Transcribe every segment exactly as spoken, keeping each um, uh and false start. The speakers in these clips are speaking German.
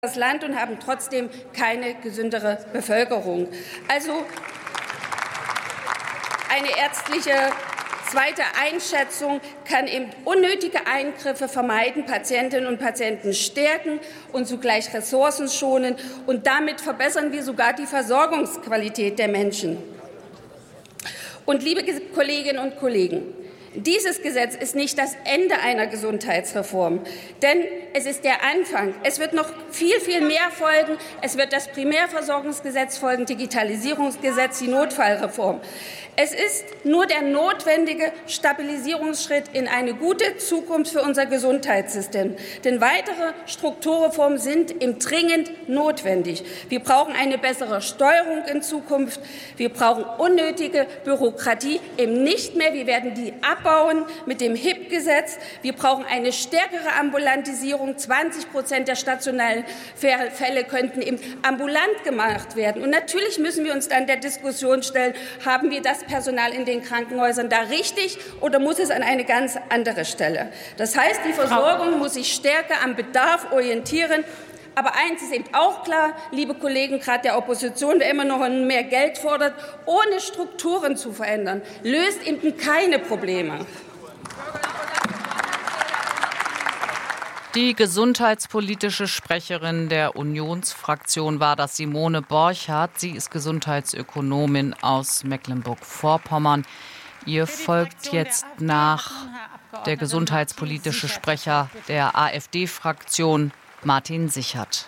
das Land und haben trotzdem keine gesündere Bevölkerung. Also eine ärztliche zweite Einschätzung kann eben unnötige Eingriffe vermeiden, Patientinnen und Patienten stärken und zugleich Ressourcen schonen. Und damit verbessern wir sogar die Versorgungsqualität der Menschen. Und liebe Kolleginnen und Kollegen, dieses Gesetz ist nicht das Ende einer Gesundheitsreform, denn es ist der Anfang. Es wird noch viel, viel mehr folgen. Es wird das Primärversorgungsgesetz folgen, Digitalisierungsgesetz, die Notfallreform. Es ist nur der notwendige Stabilisierungsschritt in eine gute Zukunft für unser Gesundheitssystem. Denn weitere Strukturreformen sind im dringend notwendig. Wir brauchen eine bessere Steuerung in Zukunft. Wir brauchen unnötige Bürokratie eben nicht mehr. Wir werden die abbauen mit dem H I P-Gesetz. Wir brauchen eine stärkere Ambulantisierung. zwanzig Prozent der stationalen Fälle könnten eben ambulant gemacht werden. Und natürlich müssen wir uns dann der Diskussion stellen, haben wir das Personal in den Krankenhäusern da richtig oder muss es an eine ganz andere Stelle? Das heißt, die Versorgung muss sich stärker am Bedarf orientieren. Aber eins ist eben auch klar, liebe Kollegen, gerade der Opposition, wer immer noch mehr Geld fordert, ohne Strukturen zu verändern, löst eben keine Probleme. Die gesundheitspolitische Sprecherin der Unionsfraktion war das Simone Borchardt. Sie ist Gesundheitsökonomin aus Mecklenburg-Vorpommern. Ihr folgt jetzt nach der gesundheitspolitische Sprecher der AfD-Fraktion, Martin Sichert.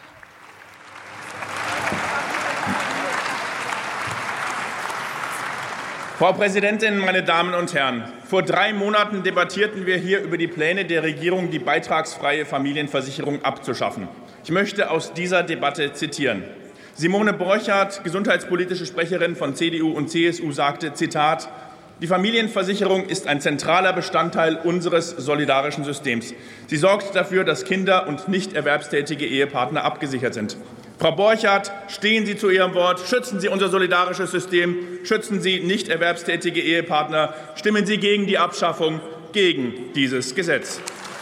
Frau Präsidentin, meine Damen und Herren! Vor drei Monaten debattierten wir hier über die Pläne der Regierung, die beitragsfreie Familienversicherung abzuschaffen. Ich möchte aus dieser Debatte zitieren. Simone Borchardt, gesundheitspolitische Sprecherin von C D U und C S U, sagte, Zitat, die Familienversicherung ist ein zentraler Bestandteil unseres solidarischen Systems. Sie sorgt dafür, dass Kinder und nicht erwerbstätige Ehepartner abgesichert sind. Frau Borchardt, stehen Sie zu Ihrem Wort, schützen Sie unser solidarisches System, schützen Sie nicht erwerbstätige Ehepartner, stimmen Sie gegen die Abschaffung, gegen dieses Gesetz.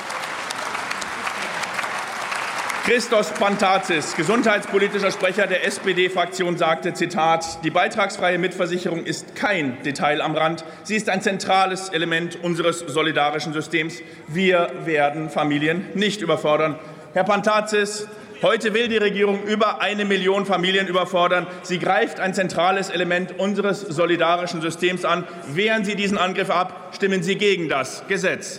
Christos Pantazis, gesundheitspolitischer Sprecher der S P D-Fraktion, sagte, Zitat, die beitragsfreie Mitversicherung ist kein Detail am Rand. Sie ist ein zentrales Element unseres solidarischen Systems. Wir werden Familien nicht überfordern. Herr Pantazis, heute will die Regierung über eine Million Familien überfordern. Sie greift ein zentrales Element unseres solidarischen Systems an. Wehren Sie diesen Angriff ab, stimmen Sie gegen das Gesetz.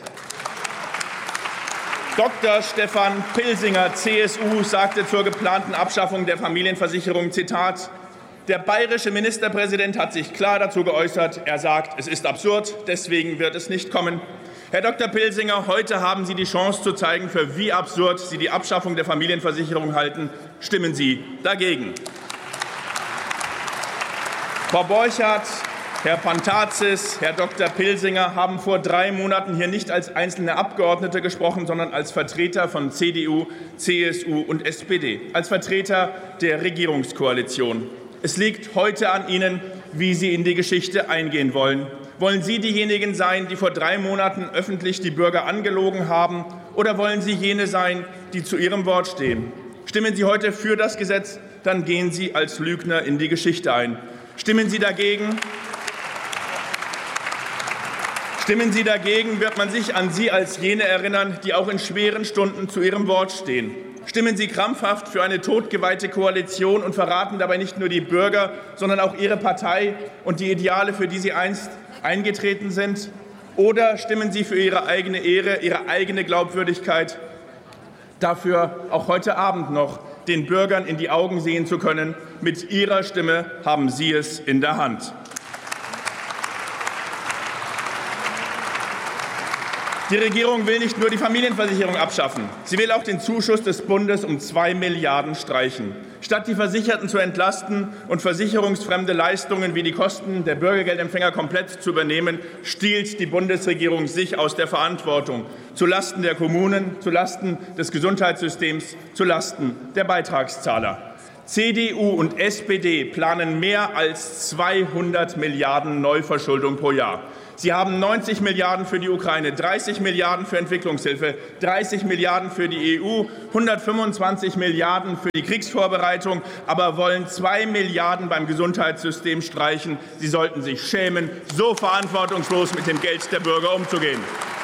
Doktor Stefan Pilsinger, C S U, sagte zur geplanten Abschaffung der Familienversicherung, Zitat, der bayerische Ministerpräsident hat sich klar dazu geäußert. Er sagt, es ist absurd, deswegen wird es nicht kommen. Herr Doktor Pilsinger, heute haben Sie die Chance zu zeigen, für wie absurd Sie die Abschaffung der Familienversicherung halten. Stimmen Sie dagegen. Frau Borchardt, Herr Pantazis, Herr Doktor Pilsinger haben vor drei Monaten hier nicht als einzelne Abgeordnete gesprochen, sondern als Vertreter von C D U, C S U und S P D, als Vertreter der Regierungskoalition. Es liegt heute an Ihnen, wie Sie in die Geschichte eingehen wollen. Wollen Sie diejenigen sein, die vor drei Monaten öffentlich die Bürger angelogen haben, oder wollen Sie jene sein, die zu Ihrem Wort stehen? Stimmen Sie heute für das Gesetz, dann gehen Sie als Lügner in die Geschichte ein. Stimmen Sie dagegen, Stimmen Sie dagegen, wird man sich an Sie als jene erinnern, die auch in schweren Stunden zu Ihrem Wort stehen. Stimmen Sie krampfhaft für eine totgeweihte Koalition und verraten dabei nicht nur die Bürger, sondern auch Ihre Partei und die Ideale, für die Sie einst eingetreten sind? Oder stimmen Sie für Ihre eigene Ehre, Ihre eigene Glaubwürdigkeit, dafür auch heute Abend noch den Bürgern in die Augen sehen zu können? Mit Ihrer Stimme haben Sie es in der Hand. Die Regierung will nicht nur die Familienversicherung abschaffen. Sie will auch den Zuschuss des Bundes um zwei Milliarden streichen. Statt die Versicherten zu entlasten und versicherungsfremde Leistungen wie die Kosten der Bürgergeldempfänger komplett zu übernehmen, stiehlt die Bundesregierung sich aus der Verantwortung zulasten der Kommunen, zulasten des Gesundheitssystems, zulasten der Beitragszahler. C D U und S P D planen mehr als zweihundert Milliarden Neuverschuldung pro Jahr. Sie haben neunzig Milliarden für die Ukraine, dreißig Milliarden für Entwicklungshilfe, dreißig Milliarden für die E U, hundertfünfundzwanzig Milliarden für die Kriegsvorbereitung, aber wollen zwei Milliarden beim Gesundheitssystem streichen. Sie sollten sich schämen, so verantwortungslos mit dem Geld der Bürger umzugehen.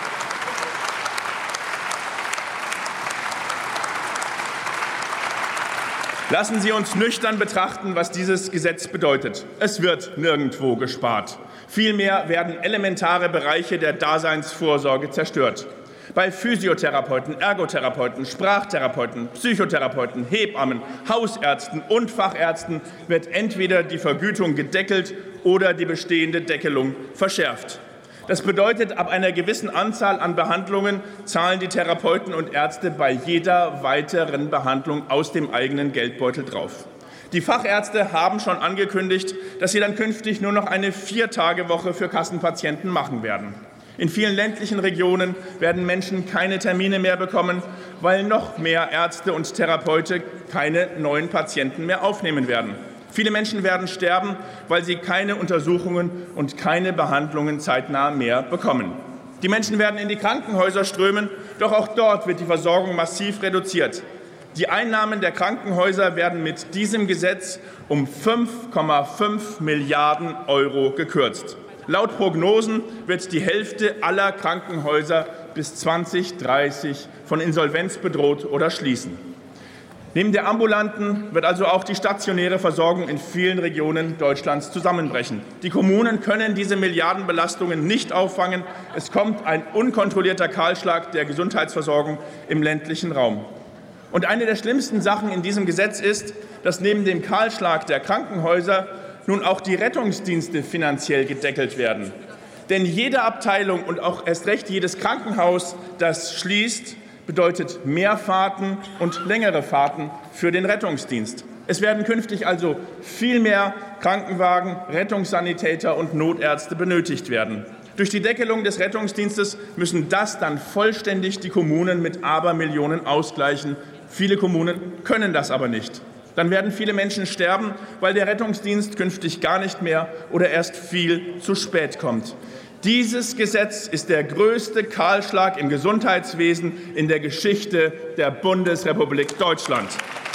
Lassen Sie uns nüchtern betrachten, was dieses Gesetz bedeutet. Es wird nirgendwo gespart. Vielmehr werden elementare Bereiche der Daseinsvorsorge zerstört. Bei Physiotherapeuten, Ergotherapeuten, Sprachtherapeuten, Psychotherapeuten, Hebammen, Hausärzten und Fachärzten wird entweder die Vergütung gedeckelt oder die bestehende Deckelung verschärft. Das bedeutet, ab einer gewissen Anzahl an Behandlungen zahlen die Therapeuten und Ärzte bei jeder weiteren Behandlung aus dem eigenen Geldbeutel drauf. Die Fachärzte haben schon angekündigt, dass sie dann künftig nur noch eine Vier-Tage-Woche für Kassenpatienten machen werden. In vielen ländlichen Regionen werden Menschen keine Termine mehr bekommen, weil noch mehr Ärzte und Therapeuten keine neuen Patienten mehr aufnehmen werden. Viele Menschen werden sterben, weil sie keine Untersuchungen und keine Behandlungen zeitnah mehr bekommen. Die Menschen werden in die Krankenhäuser strömen, doch auch dort wird die Versorgung massiv reduziert. Die Einnahmen der Krankenhäuser werden mit diesem Gesetz um fünf Komma fünf Milliarden Euro gekürzt. Laut Prognosen wird die Hälfte aller Krankenhäuser bis zwanzig dreißig von Insolvenz bedroht oder schließen. Neben der ambulanten wird also auch die stationäre Versorgung in vielen Regionen Deutschlands zusammenbrechen. Die Kommunen können diese Milliardenbelastungen nicht auffangen. Es kommt ein unkontrollierter Kahlschlag der Gesundheitsversorgung im ländlichen Raum. Und eine der schlimmsten Sachen in diesem Gesetz ist, dass neben dem Kahlschlag der Krankenhäuser nun auch die Rettungsdienste finanziell gedeckelt werden. Denn jede Abteilung und auch erst recht jedes Krankenhaus, das schließt, bedeutet mehr Fahrten und längere Fahrten für den Rettungsdienst. Es werden künftig also viel mehr Krankenwagen, Rettungssanitäter und Notärzte benötigt werden. Durch die Deckelung des Rettungsdienstes müssen das dann vollständig die Kommunen mit Abermillionen ausgleichen. Viele Kommunen können das aber nicht. Dann werden viele Menschen sterben, weil der Rettungsdienst künftig gar nicht mehr oder erst viel zu spät kommt. Dieses Gesetz ist der größte Kahlschlag im Gesundheitswesen in der Geschichte der Bundesrepublik Deutschland.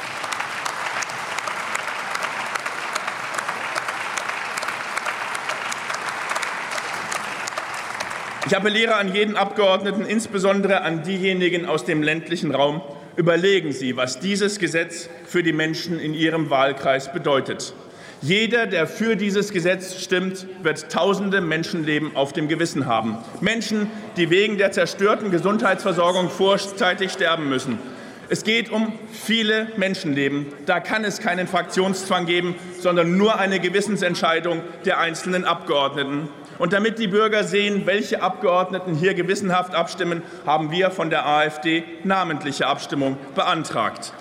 Ich appelliere an jeden Abgeordneten, insbesondere an diejenigen aus dem ländlichen Raum: Überlegen Sie, was dieses Gesetz für die Menschen in Ihrem Wahlkreis bedeutet. Jeder, der für dieses Gesetz stimmt, wird tausende Menschenleben auf dem Gewissen haben. Menschen, die wegen der zerstörten Gesundheitsversorgung vorzeitig sterben müssen. Es geht um viele Menschenleben. Da kann es keinen Fraktionszwang geben, sondern nur eine Gewissensentscheidung der einzelnen Abgeordneten. Und damit die Bürger sehen, welche Abgeordneten hier gewissenhaft abstimmen, haben wir von der AfD namentliche Abstimmung beantragt.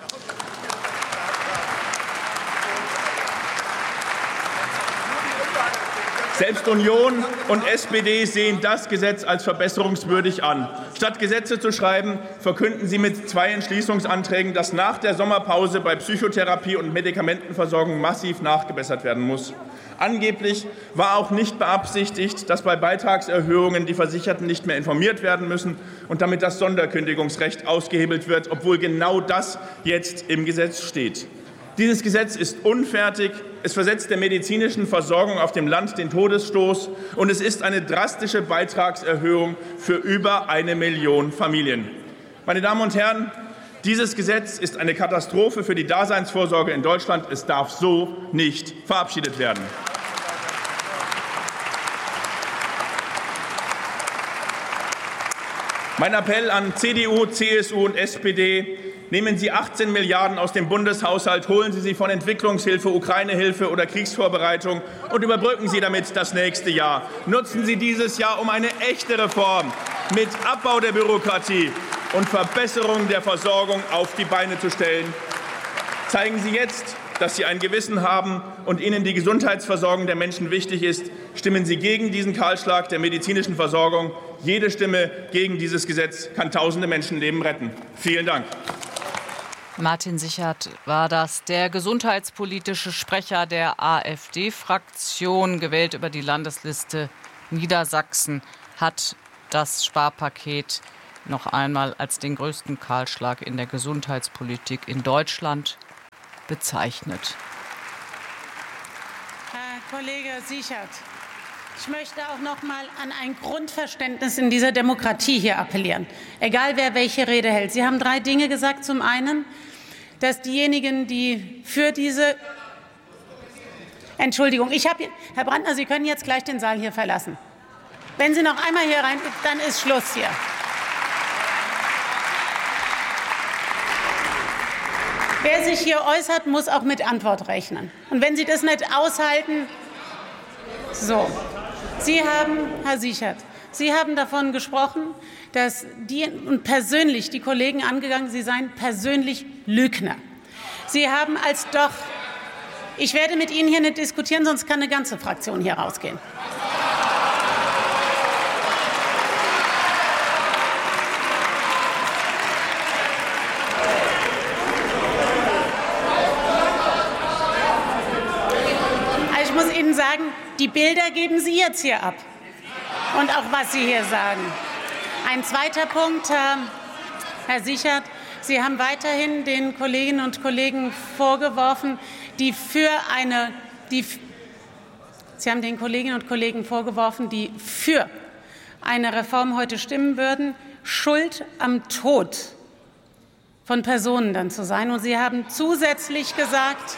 Selbst Union und S P D sehen das Gesetz als verbesserungswürdig an. Statt Gesetze zu schreiben, verkünden Sie mit zwei Entschließungsanträgen, dass nach der Sommerpause bei Psychotherapie und Medikamentenversorgung massiv nachgebessert werden muss. Angeblich war auch nicht beabsichtigt, dass bei Beitragserhöhungen die Versicherten nicht mehr informiert werden müssen und damit das Sonderkündigungsrecht ausgehebelt wird, obwohl genau das jetzt im Gesetz steht. Dieses Gesetz ist unfertig, es versetzt der medizinischen Versorgung auf dem Land den Todesstoß und es ist eine drastische Beitragserhöhung für über eine Million Familien. Meine Damen und Herren, dieses Gesetz ist eine Katastrophe für die Daseinsvorsorge in Deutschland. Es darf so nicht verabschiedet werden. Mein Appell an C D U, C S U und S P D: Nehmen Sie achtzehn Milliarden aus dem Bundeshaushalt, holen Sie sie von Entwicklungshilfe, Ukraine-Hilfe oder Kriegsvorbereitung und überbrücken Sie damit das nächste Jahr. Nutzen Sie dieses Jahr, um eine echte Reform mit Abbau der Bürokratie und Verbesserung der Versorgung auf die Beine zu stellen. Zeigen Sie jetzt, dass Sie ein Gewissen haben und Ihnen die Gesundheitsversorgung der Menschen wichtig ist. Stimmen Sie gegen diesen Kahlschlag der medizinischen Versorgung. Jede Stimme gegen dieses Gesetz kann tausende Menschenleben retten. Vielen Dank. Martin Sichert war das, der gesundheitspolitische Sprecher der AfD-Fraktion, gewählt über die Landesliste Niedersachsen hat das Sparpaket noch einmal als den größten Kahlschlag in der Gesundheitspolitik in Deutschland bezeichnet. Herr Kollege Sichert, ich möchte auch noch mal an ein Grundverständnis in dieser Demokratie hier appellieren, egal wer welche Rede hält. Sie haben drei Dinge gesagt. Zum einen, dass diejenigen, die für diese Entschuldigung, ich habe Herr Brandner, Sie können jetzt gleich den Saal hier verlassen. Wenn Sie noch einmal hier rein, dann ist Schluss hier. Wer sich hier äußert, muss auch mit Antwort rechnen. Und wenn Sie das nicht aushalten, so. Sie haben, Herr Sichert, Sie haben davon gesprochen, dass die und persönlich die Kollegen angegangen, Sie seien persönlich Lügner. Sie haben als doch, ich werde mit Ihnen hier nicht diskutieren, sonst kann eine ganze Fraktion hier rausgehen. Ich muss Ihnen sagen, die Bilder geben Sie jetzt hier ab und auch was Sie hier sagen. Ein zweiter Punkt, Herr Sichert, Sie haben weiterhin den Kolleginnen und Kollegen vorgeworfen, die für eine, die, Sie haben den Kolleginnen und Kollegen vorgeworfen, die für eine Reform heute stimmen würden, schuld am Tod von Personen dann zu sein. Und Sie haben zusätzlich gesagt,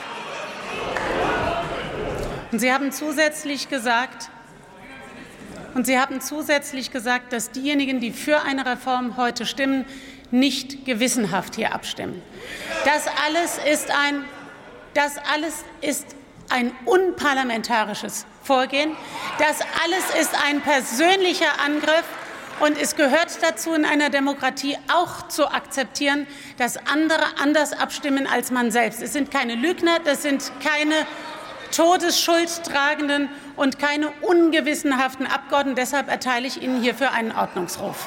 Und Sie haben zusätzlich gesagt, und Sie haben zusätzlich gesagt, dass diejenigen, die für eine Reform heute stimmen, nicht gewissenhaft hier abstimmen. Das alles ist ein, das alles ist ein unparlamentarisches Vorgehen. Das alles ist ein persönlicher Angriff. Und es gehört dazu, in einer Demokratie auch zu akzeptieren, dass andere anders abstimmen als man selbst. Es sind keine Lügner, das sind keine Todesschuldtragenden und keine ungewissenhaften Abgeordneten. Deshalb erteile ich Ihnen hierfür einen Ordnungsruf.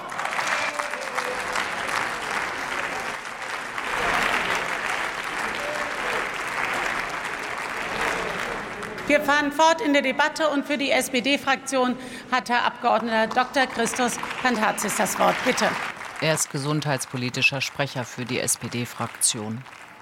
Wir fahren fort in der Debatte, und für die S P D-Fraktion hat Herr Abgeordneter Doktor Christos Pantazis das Wort. Bitte. Er ist gesundheitspolitischer Sprecher für die S P D-Fraktion.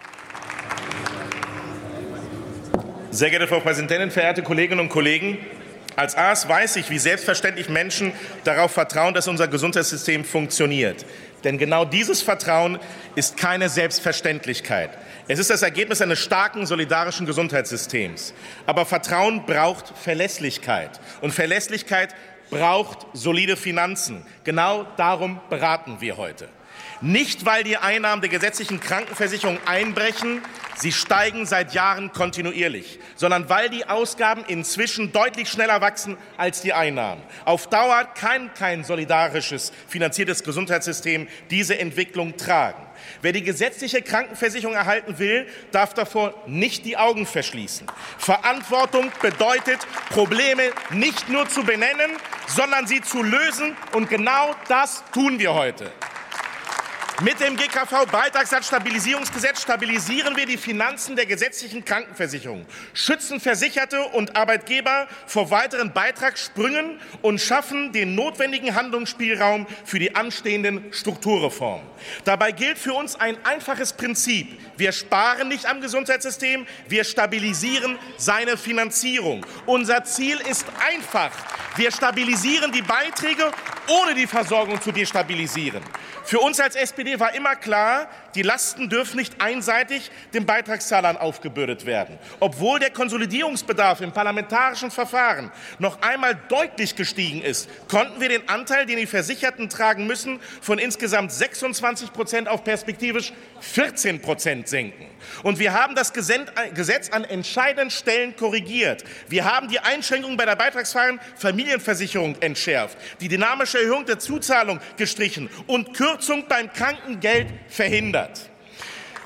Sehr geehrte Frau Präsidentin, verehrte Kolleginnen und Kollegen! Als Arzt weiß ich, wie selbstverständlich Menschen darauf vertrauen, dass unser Gesundheitssystem funktioniert. Denn genau dieses Vertrauen ist keine Selbstverständlichkeit. Es ist das Ergebnis eines starken, solidarischen Gesundheitssystems. Aber Vertrauen braucht Verlässlichkeit. Und Verlässlichkeit braucht solide Finanzen. Genau darum beraten wir heute. Nicht, weil die Einnahmen der gesetzlichen Krankenversicherung einbrechen, sie steigen seit Jahren kontinuierlich, sondern weil die Ausgaben inzwischen deutlich schneller wachsen als die Einnahmen. Auf Dauer kann kein solidarisches, finanziertes Gesundheitssystem diese Entwicklung tragen. Wer die gesetzliche Krankenversicherung erhalten will, darf davor nicht die Augen verschließen. Verantwortung bedeutet, Probleme nicht nur zu benennen, sondern sie zu lösen. Und genau das tun wir heute. Mit dem G K V-Beitragssatzstabilisierungsgesetz stabilisieren wir die Finanzen der gesetzlichen Krankenversicherung, schützen Versicherte und Arbeitgeber vor weiteren Beitragssprüngen und schaffen den notwendigen Handlungsspielraum für die anstehenden Strukturreformen. Dabei gilt für uns ein einfaches Prinzip. Wir sparen nicht am Gesundheitssystem, wir stabilisieren seine Finanzierung. Unser Ziel ist einfach. Wir stabilisieren die Beiträge, ohne die Versorgung zu destabilisieren. Für uns als S P D war immer klar, die Lasten dürfen nicht einseitig den Beitragszahlern aufgebürdet werden. Obwohl der Konsolidierungsbedarf im parlamentarischen Verfahren noch einmal deutlich gestiegen ist, konnten wir den Anteil, den die Versicherten tragen müssen, von insgesamt sechsundzwanzig Prozent auf perspektivisch vierzehn Prozent senken. Und wir haben das Gesetz an entscheidenden Stellen korrigiert. Wir haben die Einschränkungen bei der beitragsfreien Familienversicherung entschärft, die dynamische Erhöhung der Zuzahlung gestrichen und Kürzung beim Krankengeld verhindert.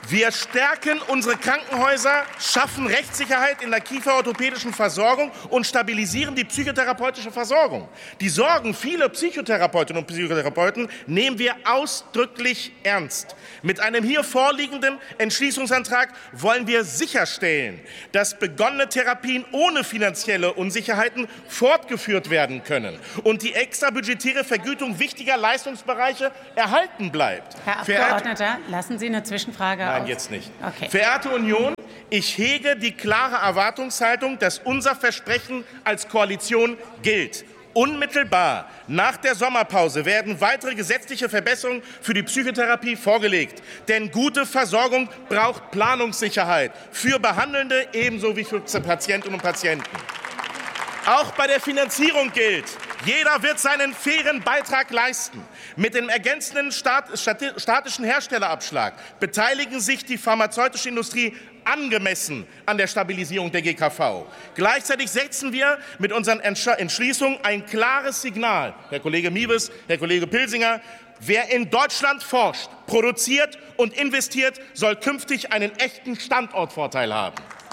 Wir stärken unsere Krankenhäuser, schaffen Rechtssicherheit in der kieferorthopädischen Versorgung und stabilisieren die psychotherapeutische Versorgung. Die Sorgen vieler Psychotherapeutinnen und Psychotherapeuten nehmen wir ausdrücklich ernst. Mit einem hier vorliegenden Entschließungsantrag wollen wir sicherstellen, dass begonnene Therapien ohne finanzielle Unsicherheiten fortgeführt werden können und die extrabudgetäre Vergütung wichtiger Leistungsbereiche erhalten bleibt. Herr Abgeordneter, lassen Sie eine Zwischenfrage aus. Nein, jetzt nicht. Okay. Verehrte Union, ich hege die klare Erwartungshaltung, dass unser Versprechen als Koalition gilt. Unmittelbar nach der Sommerpause werden weitere gesetzliche Verbesserungen für die Psychotherapie vorgelegt. Denn gute Versorgung braucht Planungssicherheit für Behandelnde ebenso wie für Patientinnen und Patienten. Auch bei der Finanzierung gilt, jeder wird seinen fairen Beitrag leisten. Mit dem ergänzenden Staat, statischen Herstellerabschlag beteiligen sich die pharmazeutische Industrie angemessen an der Stabilisierung der G K V. Gleichzeitig setzen wir mit unseren Entschließungen ein klares Signal. Herr Kollege Miewes, Herr Kollege Pilsinger, wer in Deutschland forscht, produziert und investiert, soll künftig einen echten Standortvorteil haben.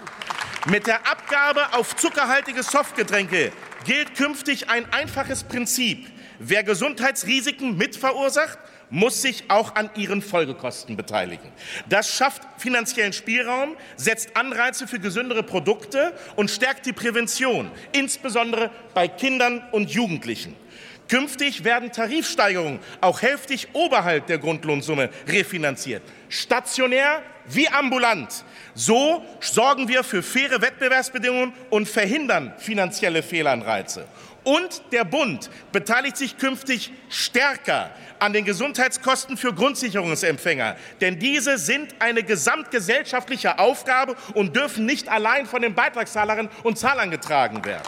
Mit der Abgabe auf zuckerhaltige Softgetränke gilt künftig ein einfaches Prinzip. Wer Gesundheitsrisiken mitverursacht, muss sich auch an ihren Folgekosten beteiligen. Das schafft finanziellen Spielraum, setzt Anreize für gesündere Produkte und stärkt die Prävention, insbesondere bei Kindern und Jugendlichen. Künftig werden Tarifsteigerungen auch hälftig oberhalb der Grundlohnsumme refinanziert, stationär wie ambulant. So sorgen wir für faire Wettbewerbsbedingungen und verhindern finanzielle Fehlanreize. Und der Bund beteiligt sich künftig stärker an den Gesundheitskosten für Grundsicherungsempfänger. Denn diese sind eine gesamtgesellschaftliche Aufgabe und dürfen nicht allein von den Beitragszahlerinnen und Zahlern getragen werden.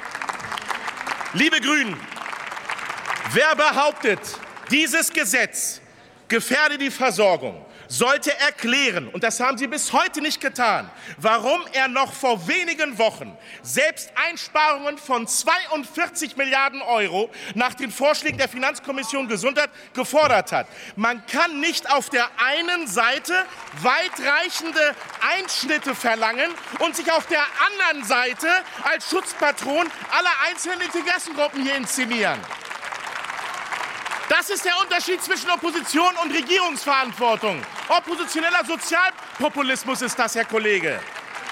Liebe Grünen, wer behauptet, dieses Gesetz gefährde die Versorgung, sollte erklären, und das haben Sie bis heute nicht getan, warum er noch vor wenigen Wochen selbst Einsparungen von zweiundvierzig Milliarden Euro nach den Vorschlägen der Finanzkommission Gesundheit gefordert hat. Man kann nicht auf der einen Seite weitreichende Einschnitte verlangen und sich auf der anderen Seite als Schutzpatron aller einzelnen Interessengruppen hier inszenieren. Das ist der Unterschied zwischen Opposition und Regierungsverantwortung. Oppositioneller Sozialpopulismus ist das, Herr Kollege.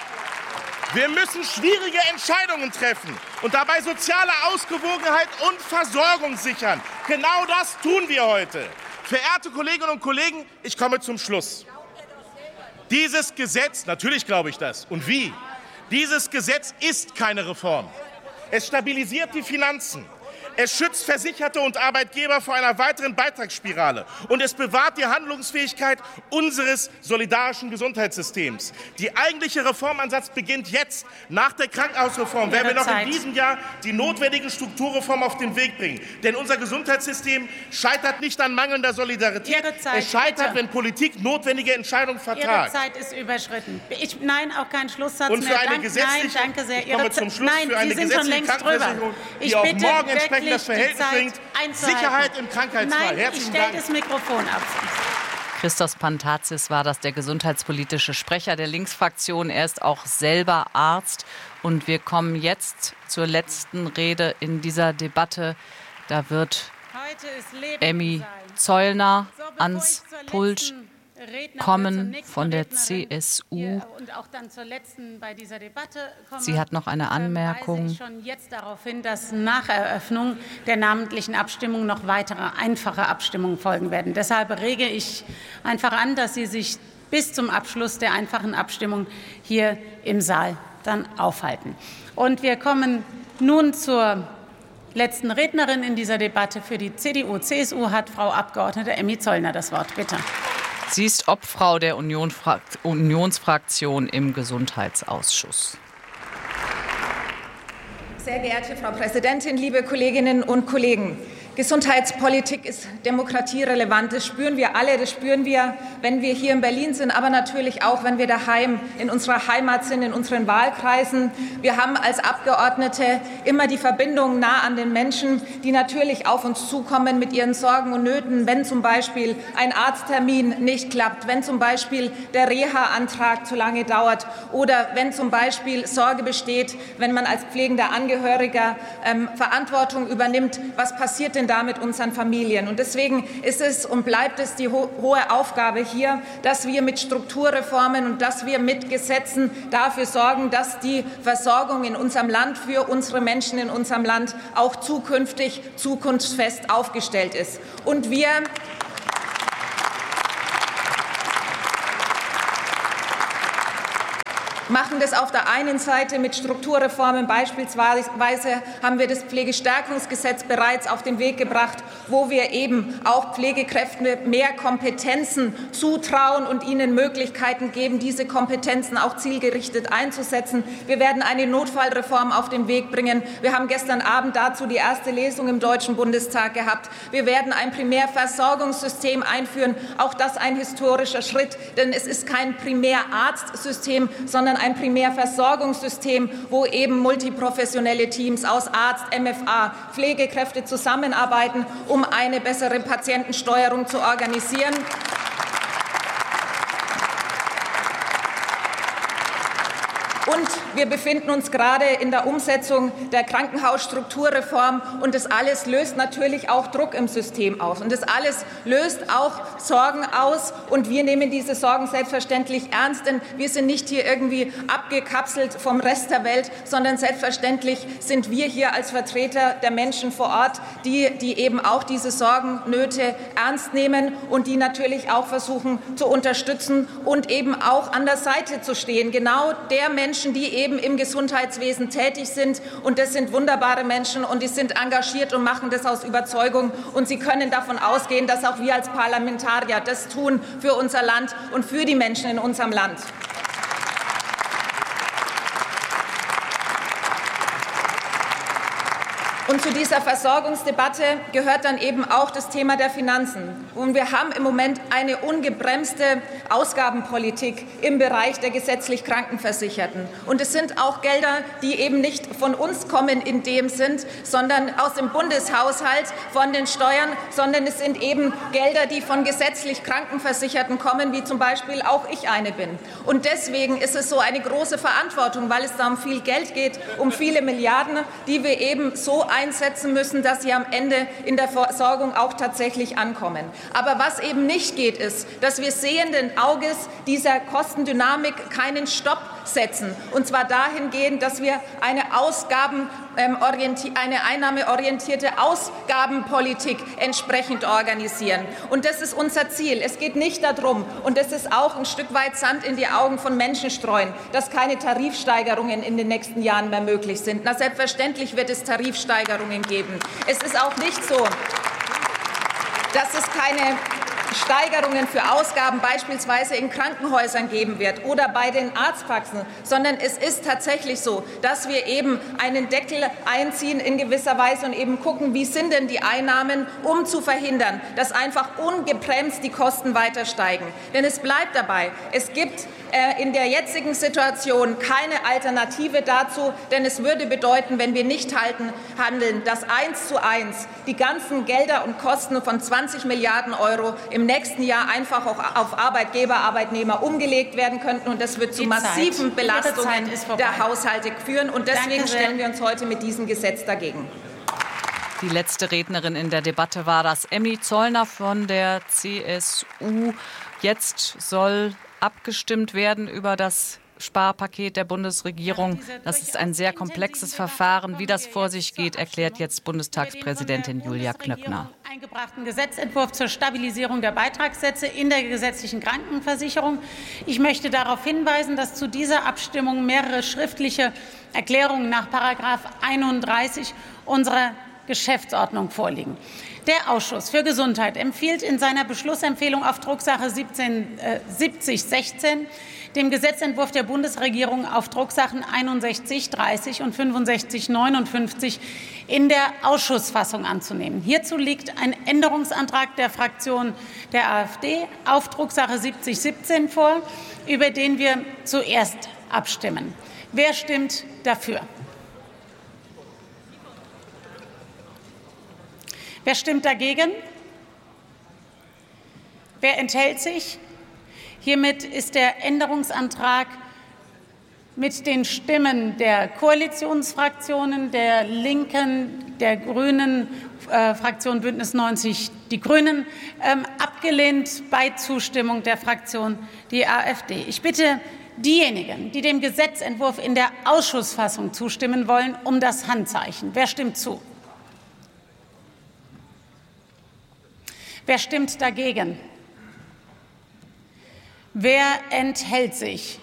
Wir müssen schwierige Entscheidungen treffen und dabei soziale Ausgewogenheit und Versorgung sichern. Genau das tun wir heute. Verehrte Kolleginnen und Kollegen, ich komme zum Schluss. Dieses Gesetz, natürlich glaube ich das. Und wie? Dieses Gesetz ist keine Reform. Es stabilisiert die Finanzen. Es schützt Versicherte und Arbeitgeber vor einer weiteren Beitragsspirale. Und es bewahrt die Handlungsfähigkeit unseres solidarischen Gesundheitssystems. Die eigentliche Reformansatz beginnt jetzt. Nach der Krankenhausreform werden wir noch in diesem Jahr die notwendigen Strukturreformen auf den Weg bringen. Denn unser Gesundheitssystem scheitert nicht an mangelnder Solidarität. Zeit, es scheitert, bitte. wenn Politik notwendige Entscheidungen vertagt. Ihre Zeit ist überschritten. Ich, nein, auch kein Schlusssatz und für mehr. Eine Dank, gesetzliche, nein, danke sehr. Ich komme Ihre zum Schluss. Nein, für eine Sie sind schon längst drüber. Die auch morgen entsprechend das Verhältnis bringt. Einzuhalten. Sicherheit im Krankheitsfall. Nein, Herzlichen ich stelle Dank. das Mikrofon ab. Christos Pantazis war das, der gesundheitspolitische Sprecher der Linksfraktion. Er ist auch selber Arzt. Und wir kommen jetzt zur letzten Rede in dieser Debatte. Da wird Emmy Zollner ans Pult kommen von der C S U. Und auch dann zur letzten bei dieser Debatte komme, Sie hat noch eine Anmerkung. Weise ich schon jetzt darauf hin, dass nach Eröffnung der namentlichen Abstimmung noch weitere einfache Abstimmungen folgen werden. Deshalb rege ich einfach an, dass Sie sich bis zum Abschluss der einfachen Abstimmung hier im Saal dann aufhalten. Und wir kommen nun zur letzten Rednerin in dieser Debatte. Für die C D U C S U hat Frau Abgeordnete Emmy Zollner das Wort. Bitte. Sie ist Obfrau der Unionsfraktion im Gesundheitsausschuss. Sehr geehrte Frau Präsidentin, liebe Kolleginnen und Kollegen! Gesundheitspolitik ist demokratierelevant. Das spüren wir alle. Das spüren wir, wenn wir hier in Berlin sind, aber natürlich auch, wenn wir daheim in unserer Heimat sind, in unseren Wahlkreisen. Wir haben als Abgeordnete immer die Verbindung nah an den Menschen, die natürlich auf uns zukommen mit ihren Sorgen und Nöten, wenn zum Beispiel ein Arzttermin nicht klappt, wenn zum Beispiel der Reha-Antrag zu lange dauert oder wenn zum Beispiel Sorge besteht, wenn man als pflegender Angehöriger ähm, Verantwortung übernimmt. Was passiert denn da mit unseren Familien? Und deswegen ist es und bleibt es die ho- hohe Aufgabe hier, dass wir mit Strukturreformen und dass wir mit Gesetzen dafür sorgen, dass die Versorgung in unserem Land für unsere Menschen in unserem Land auch zukünftig zukunftsfest aufgestellt ist. Und wir machen das auf der einen Seite mit Strukturreformen. Beispielsweise haben wir das Pflegestärkungsgesetz bereits auf den Weg gebracht, wo wir eben auch Pflegekräften mehr Kompetenzen zutrauen und ihnen Möglichkeiten geben, diese Kompetenzen auch zielgerichtet einzusetzen. Wir werden eine Notfallreform auf den Weg bringen. Wir haben gestern Abend dazu die erste Lesung im Deutschen Bundestag gehabt. Wir werden ein Primärversorgungssystem einführen. Auch das ein historischer Schritt, denn es ist kein Primärarztsystem, sondern ein Primärversorgungssystem, wo eben multiprofessionelle Teams aus Arzt, M F A, Pflegekräfte zusammenarbeiten, um eine bessere Patientensteuerung zu organisieren. Und wir befinden uns gerade in der Umsetzung der Krankenhausstrukturreform. Und das alles löst natürlich auch Druck im System aus. Und das alles löst auch Sorgen aus. Und wir nehmen diese Sorgen selbstverständlich ernst, denn wir sind nicht hier irgendwie abgekapselt vom Rest der Welt, sondern selbstverständlich sind wir hier als Vertreter der Menschen vor Ort, die, die eben auch diese Sorgen, Nöte ernst nehmen und die natürlich auch versuchen zu unterstützen und eben auch an der Seite zu stehen. Genau der Menschen, die eben im Gesundheitswesen tätig sind. Und das sind wunderbare Menschen und die sind engagiert und machen das aus Überzeugung. Und Sie können davon ausgehen, dass auch wir als Parlamentarier das tun für unser Land und für die Menschen in unserem Land. Und zu dieser Versorgungsdebatte gehört dann eben auch das Thema der Finanzen. Und wir haben im Moment eine ungebremste Ausgabenpolitik im Bereich der gesetzlich Krankenversicherten. Und es sind auch Gelder, die eben nicht von uns kommen in dem Sinn, sondern aus dem Bundeshaushalt, von den Steuern, sondern es sind eben Gelder, die von gesetzlich Krankenversicherten kommen, wie zum Beispiel auch ich eine bin. Und deswegen ist es so eine große Verantwortung, weil es da um viel Geld geht, um viele Milliarden, die wir eben so einsetzen müssen, dass sie am Ende in der Versorgung auch tatsächlich ankommen. Aber was eben nicht geht, ist, dass wir sehenden Auges dieser Kostendynamik keinen Stopp setzen. Und zwar dahingehend, dass wir eine, Ausgaben, ähm, eine einnahmeorientierte Ausgabenpolitik entsprechend organisieren. Und das ist unser Ziel. Es geht nicht darum, und das ist auch ein Stück weit Sand in die Augen von Menschen streuen, dass keine Tarifsteigerungen in den nächsten Jahren mehr möglich sind. Na, selbstverständlich wird es Tarifsteigerungen geben. Es ist auch nicht so, dass es keine Steigerungen für Ausgaben beispielsweise in Krankenhäusern geben wird oder bei den Arztpraxen, sondern es ist tatsächlich so, dass wir eben einen Deckel einziehen in gewisser Weise und eben gucken, wie sind denn die Einnahmen, um zu verhindern, dass einfach ungebremst die Kosten weiter steigen. Denn es bleibt dabei, es gibt äh, in der jetzigen Situation keine Alternative dazu, denn es würde bedeuten, wenn wir nicht halten, handeln, dass eins zu eins die ganzen Gelder und Kosten von zwanzig Milliarden Euro im nächsten Jahr einfach auch auf Arbeitgeber, Arbeitnehmer umgelegt werden könnten. Und das wird zu massiven Belastungen der Haushalte führen. Und deswegen stellen wir uns heute mit diesem Gesetz dagegen. Die letzte Rednerin in der Debatte war das Emmy Zollner von der C S U. Jetzt soll abgestimmt werden über das Sparpaket der Bundesregierung. Das ist ein sehr komplexes Verfahren. Wie das vor sich geht, erklärt jetzt Bundestagspräsidentin Julia Klöckner. Eingebrachten Gesetzentwurf zur Stabilisierung der Beitragssätze in der gesetzlichen Krankenversicherung. Ich möchte darauf hinweisen, dass zu dieser Abstimmung mehrere schriftliche Erklärungen nach Paragraph einunddreißig unserer Geschäftsordnung vorliegen. Der Ausschuss für Gesundheit empfiehlt in seiner Beschlussempfehlung auf Drucksache siebzehn, äh, siebzig sechzehn dem Gesetzentwurf der Bundesregierung auf Drucksachen einundsechzig dreißig und fünfundsechzig neunundfünfzig in der Ausschussfassung anzunehmen. Hierzu liegt ein Änderungsantrag der Fraktion der AfD auf Drucksache siebzig siebzehn vor, über den wir zuerst abstimmen. Wer stimmt dafür? Wer stimmt dagegen? Wer enthält sich? Hiermit ist der Änderungsantrag mit den Stimmen der Koalitionsfraktionen, der Linken, der Grünen, äh, Fraktion Bündnis neunzig Die Grünen, ähm, abgelehnt bei Zustimmung der Fraktion die AfD. Ich bitte diejenigen, die dem Gesetzentwurf in der Ausschussfassung zustimmen wollen, um das Handzeichen. Wer stimmt zu? Wer stimmt dagegen? Wer enthält sich?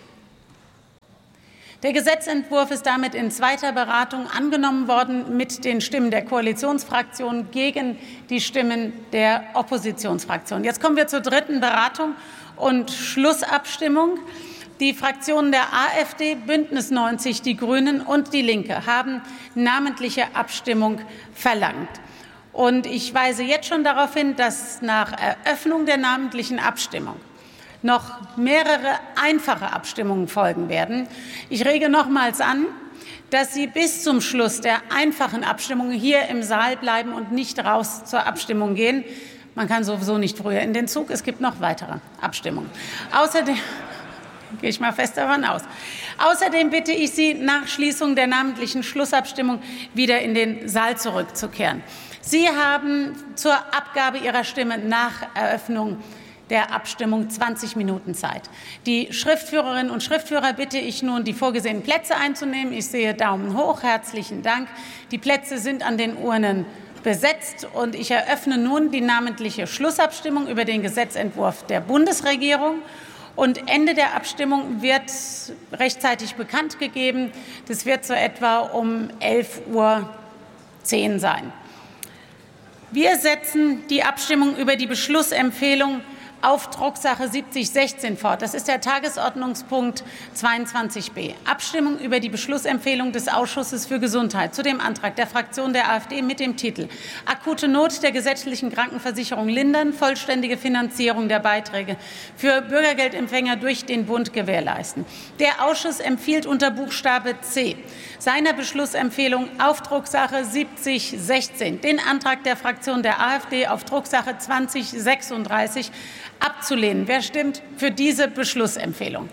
Der Gesetzentwurf ist damit in zweiter Beratung angenommen worden mit den Stimmen der Koalitionsfraktionen gegen die Stimmen der Oppositionsfraktionen. Jetzt kommen wir zur dritten Beratung und Schlussabstimmung. Die Fraktionen der AfD, Bündnis neunzig, die Grünen und die Linke haben namentliche Abstimmung verlangt. Und ich weise jetzt schon darauf hin, dass nach Eröffnung der namentlichen Abstimmung noch mehrere einfache Abstimmungen folgen werden. Ich rege nochmals an, dass Sie bis zum Schluss der einfachen Abstimmung hier im Saal bleiben und nicht raus zur Abstimmung gehen. Man kann sowieso nicht früher in den Zug. Es gibt noch weitere Abstimmungen. Außerdem gehe ich mal fest davon aus. Außerdem bitte ich Sie, nach Schließung der namentlichen Schlussabstimmung wieder in den Saal zurückzukehren. Sie haben zur Abgabe Ihrer Stimme nach Eröffnung der Abstimmung zwanzig Minuten Zeit. Die Schriftführerinnen und Schriftführer bitte ich nun, die vorgesehenen Plätze einzunehmen. Ich sehe Daumen hoch. Herzlichen Dank. Die Plätze sind an den Urnen besetzt, und ich eröffne nun die namentliche Schlussabstimmung über den Gesetzentwurf der Bundesregierung. Und Ende der Abstimmung wird rechtzeitig bekannt gegeben. Das wird so etwa um elf Uhr zehn sein. Wir setzen die Abstimmung über die Beschlussempfehlung auf Drucksache siebzig sechzehn fort. Das ist der Tagesordnungspunkt zweiundzwanzig b. Abstimmung über die Beschlussempfehlung des Ausschusses für Gesundheit zu dem Antrag der Fraktion der AfD mit dem Titel Akute Not der gesetzlichen Krankenversicherung lindern, vollständige Finanzierung der Beiträge für Bürgergeldempfänger durch den Bund gewährleisten. Der Ausschuss empfiehlt unter Buchstabe C seiner Beschlussempfehlung auf Drucksache siebzig sechzehn den Antrag der Fraktion der AfD auf Drucksache zwanzig sechsunddreißig abzulehnen. Wer stimmt für diese Beschlussempfehlung?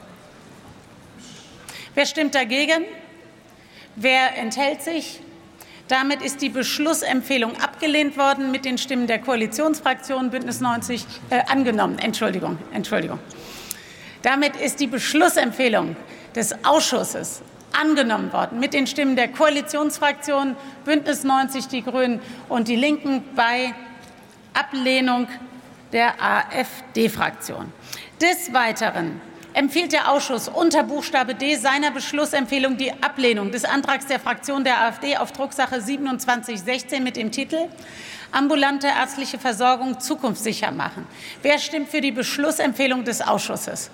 Wer stimmt dagegen? Wer enthält sich? Damit ist die Beschlussempfehlung abgelehnt worden mit den Stimmen der Koalitionsfraktionen Bündnis neunzig äh, angenommen. Entschuldigung, Entschuldigung. Damit ist die Beschlussempfehlung des Ausschusses angenommen worden mit den Stimmen der Koalitionsfraktionen Bündnis neunzig, die Grünen und die Linken bei Ablehnung der AfD-Fraktion. Des Weiteren empfiehlt der Ausschuss unter Buchstabe D seiner Beschlussempfehlung die Ablehnung des Antrags der Fraktion der AfD auf Drucksache siebenundzwanzig sechzehn mit dem Titel Ambulante ärztliche Versorgung zukunftssicher machen. Wer stimmt für die Beschlussempfehlung des Ausschusses?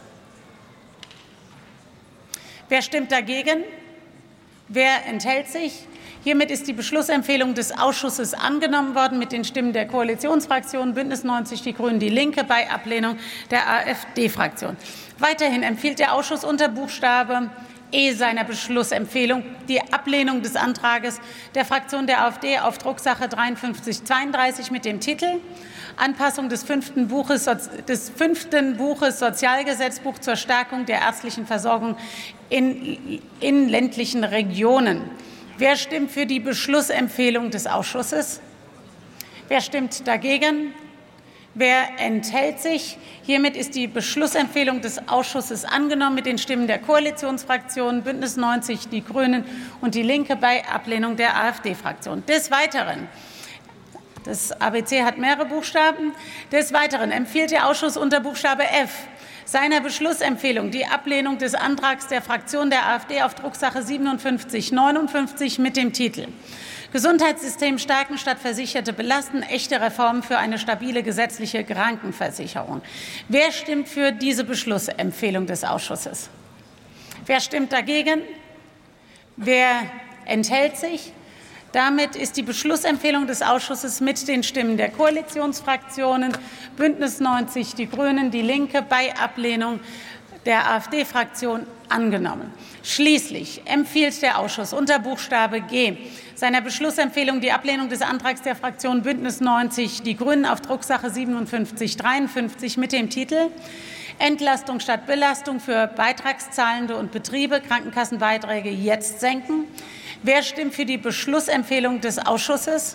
Wer stimmt dagegen? Wer enthält sich? Hiermit ist die Beschlussempfehlung des Ausschusses angenommen worden mit den Stimmen der Koalitionsfraktionen Bündnis neunzig, die Grünen, die Linke bei Ablehnung der AfD-Fraktion. Weiterhin empfiehlt der Ausschuss unter Buchstabe E seiner Beschlussempfehlung die Ablehnung des Antrages der Fraktion der AfD auf Drucksache dreiundfünfzig zweiunddreißig mit dem Titel Anpassung des fünften Buches, des fünften Buches Sozialgesetzbuch zur Stärkung der ärztlichen Versorgung in, in ländlichen Regionen. Wer stimmt für die Beschlussempfehlung des Ausschusses? Wer stimmt dagegen? Wer enthält sich? Hiermit ist die Beschlussempfehlung des Ausschusses angenommen mit den Stimmen der Koalitionsfraktionen Bündnis neunzig, die Grünen und die Linke bei Ablehnung der AfD-Fraktion. Des Weiteren, das A B C hat mehrere Buchstaben, des Weiteren empfiehlt der Ausschuss unter Buchstabe F seiner Beschlussempfehlung die Ablehnung des Antrags der Fraktion der AfD auf Drucksache siebenundfünfzig neunundfünfzig mit dem Titel Gesundheitssystem stärken statt Versicherte belasten, echte Reformen für eine stabile gesetzliche Krankenversicherung. Wer stimmt für diese Beschlussempfehlung des Ausschusses? Wer stimmt dagegen? Wer enthält sich? Damit ist die Beschlussempfehlung des Ausschusses mit den Stimmen der Koalitionsfraktionen Bündnis neunzig, die Grünen, die Linke bei Ablehnung der AfD-Fraktion angenommen. Schließlich empfiehlt der Ausschuss unter Buchstabe G seiner Beschlussempfehlung die Ablehnung des Antrags der Fraktion Bündnis neunzig, die Grünen auf Drucksache siebenundfünfzig dreiundfünfzig mit dem Titel Entlastung statt Belastung für Beitragszahlende und Betriebe, Krankenkassenbeiträge jetzt senken. Wer stimmt für die Beschlussempfehlung des Ausschusses?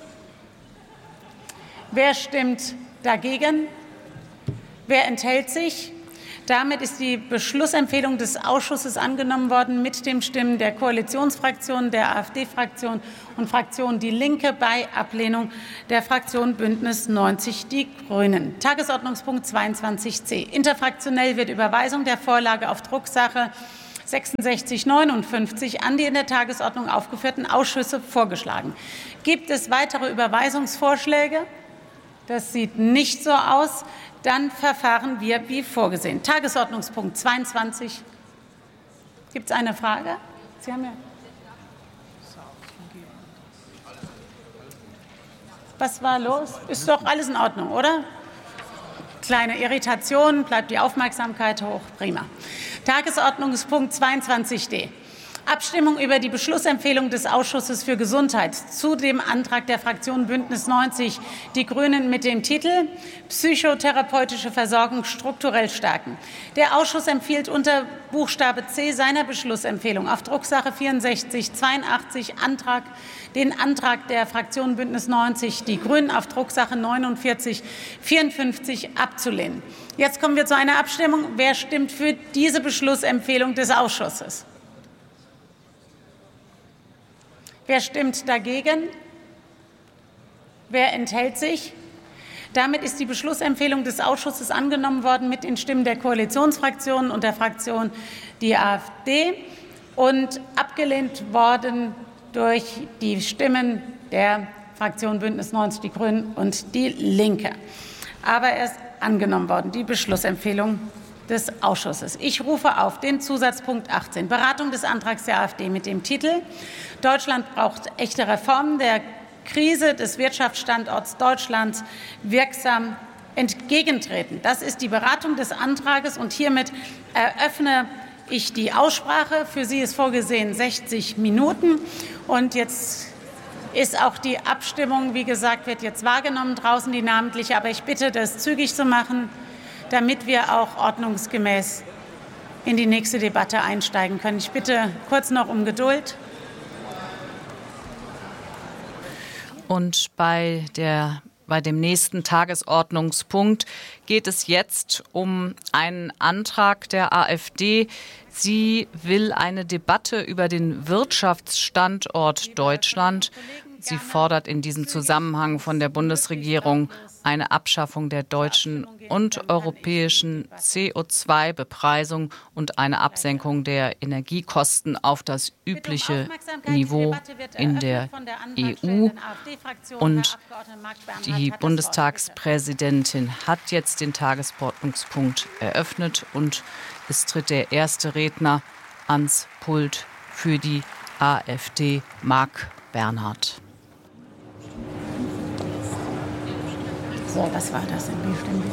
Wer stimmt dagegen? Wer enthält sich? Damit ist die Beschlussempfehlung des Ausschusses angenommen worden mit den Stimmen der Koalitionsfraktionen, der AfD-Fraktion und Fraktion Die Linke bei Ablehnung der Fraktion Bündnis neunzig, die Grünen. Tagesordnungspunkt zweiundzwanzig c. Interfraktionell wird Überweisung der Vorlage auf Drucksache sechsundsechzig neunundfünfzig an die in der Tagesordnung aufgeführten Ausschüsse vorgeschlagen. Gibt es weitere Überweisungsvorschläge? Das sieht nicht so aus. Dann verfahren wir wie vorgesehen. Tagesordnungspunkt zweiundzwanzig. Gibt es eine Frage? Sie haben ja. Was war los? Ist doch alles in Ordnung, oder? Kleine Irritation, bleibt die Aufmerksamkeit hoch. Prima. Tagesordnungspunkt zweiundzwanzig d. Abstimmung über die Beschlussempfehlung des Ausschusses für Gesundheit zu dem Antrag der Fraktion Bündnis neunzig, die Grünen mit dem Titel Psychotherapeutische Versorgung strukturell stärken. Der Ausschuss empfiehlt unter Buchstabe C seiner Beschlussempfehlung auf Drucksache vierundsechzig zweiundachtzig Antrag, den Antrag der Fraktion Bündnis neunzig, die Grünen auf Drucksache neunundvierzig vierundfünfzig abzulehnen. Jetzt kommen wir zu einer Abstimmung. Wer stimmt für diese Beschlussempfehlung des Ausschusses? Wer stimmt dagegen? Wer enthält sich? Damit ist die Beschlussempfehlung des Ausschusses angenommen worden mit den Stimmen der Koalitionsfraktionen und der Fraktion die AfD und abgelehnt worden durch die Stimmen der Fraktion Bündnis neunzig, die Grünen und die Linke. Aber er ist angenommen worden, die Beschlussempfehlung des Ausschusses. Ich rufe auf den Zusatzpunkt achtzehn, Beratung des Antrags der AfD mit dem Titel Deutschland braucht echte Reformen der Krise des Wirtschaftsstandorts Deutschlands wirksam entgegentreten. Das ist die Beratung des Antrags und hiermit eröffne ich die Aussprache. Für sie ist vorgesehen sechzig Minuten und jetzt ist auch die Abstimmung, wie gesagt, wird jetzt wahrgenommen, draußen die namentliche, aber ich bitte, das zügig zu machen, damit wir auch ordnungsgemäß in die nächste Debatte einsteigen können. Ich bitte kurz noch um Geduld. Und bei, der, bei dem nächsten Tagesordnungspunkt geht es jetzt um einen Antrag der AfD. Sie will eine Debatte über den Wirtschaftsstandort Deutschland. Sie fordert in diesem Zusammenhang von der Bundesregierung eine Abschaffung der deutschen und europäischen C O zwei Bepreisung und eine Absenkung der Energiekosten auf das übliche Niveau in der E U. Und die Bundestagspräsidentin hat jetzt den Tagesordnungspunkt eröffnet und es tritt der erste Redner ans Pult für die AfD, Marc Bernhard. So, was war das denn? Wie stimmt?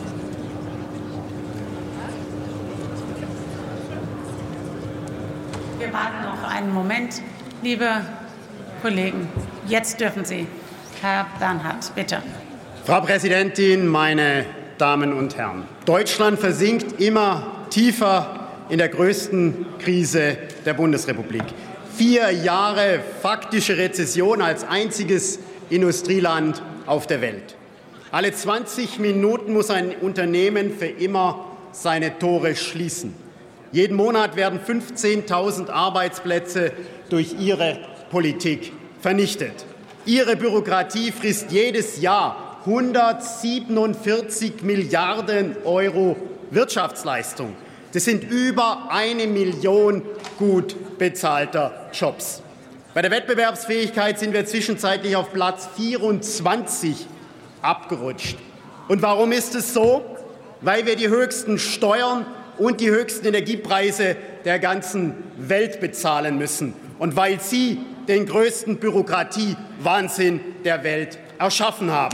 Wir warten noch einen Moment, liebe Kollegen. Jetzt dürfen Sie. Herr Bernhard, bitte. Frau Präsidentin, meine Damen und Herren! Deutschland versinkt immer tiefer in der größten Krise der Bundesrepublik. Vier Jahre faktische Rezession als einziges Industrieland auf der Welt. Alle zwanzig Minuten muss ein Unternehmen für immer seine Tore schließen. Jeden Monat werden fünfzehntausend Arbeitsplätze durch Ihre Politik vernichtet. Ihre Bürokratie frisst jedes Jahr hundertsiebenundvierzig Milliarden Euro Wirtschaftsleistung. Das sind über eine Million gut bezahlter Jobs. Bei der Wettbewerbsfähigkeit sind wir zwischenzeitlich auf Platz vierundzwanzig abgerutscht. Und warum ist es so? Weil wir die höchsten Steuern und die höchsten Energiepreise der ganzen Welt bezahlen müssen und weil Sie den größten Bürokratiewahnsinn der Welt erschaffen haben.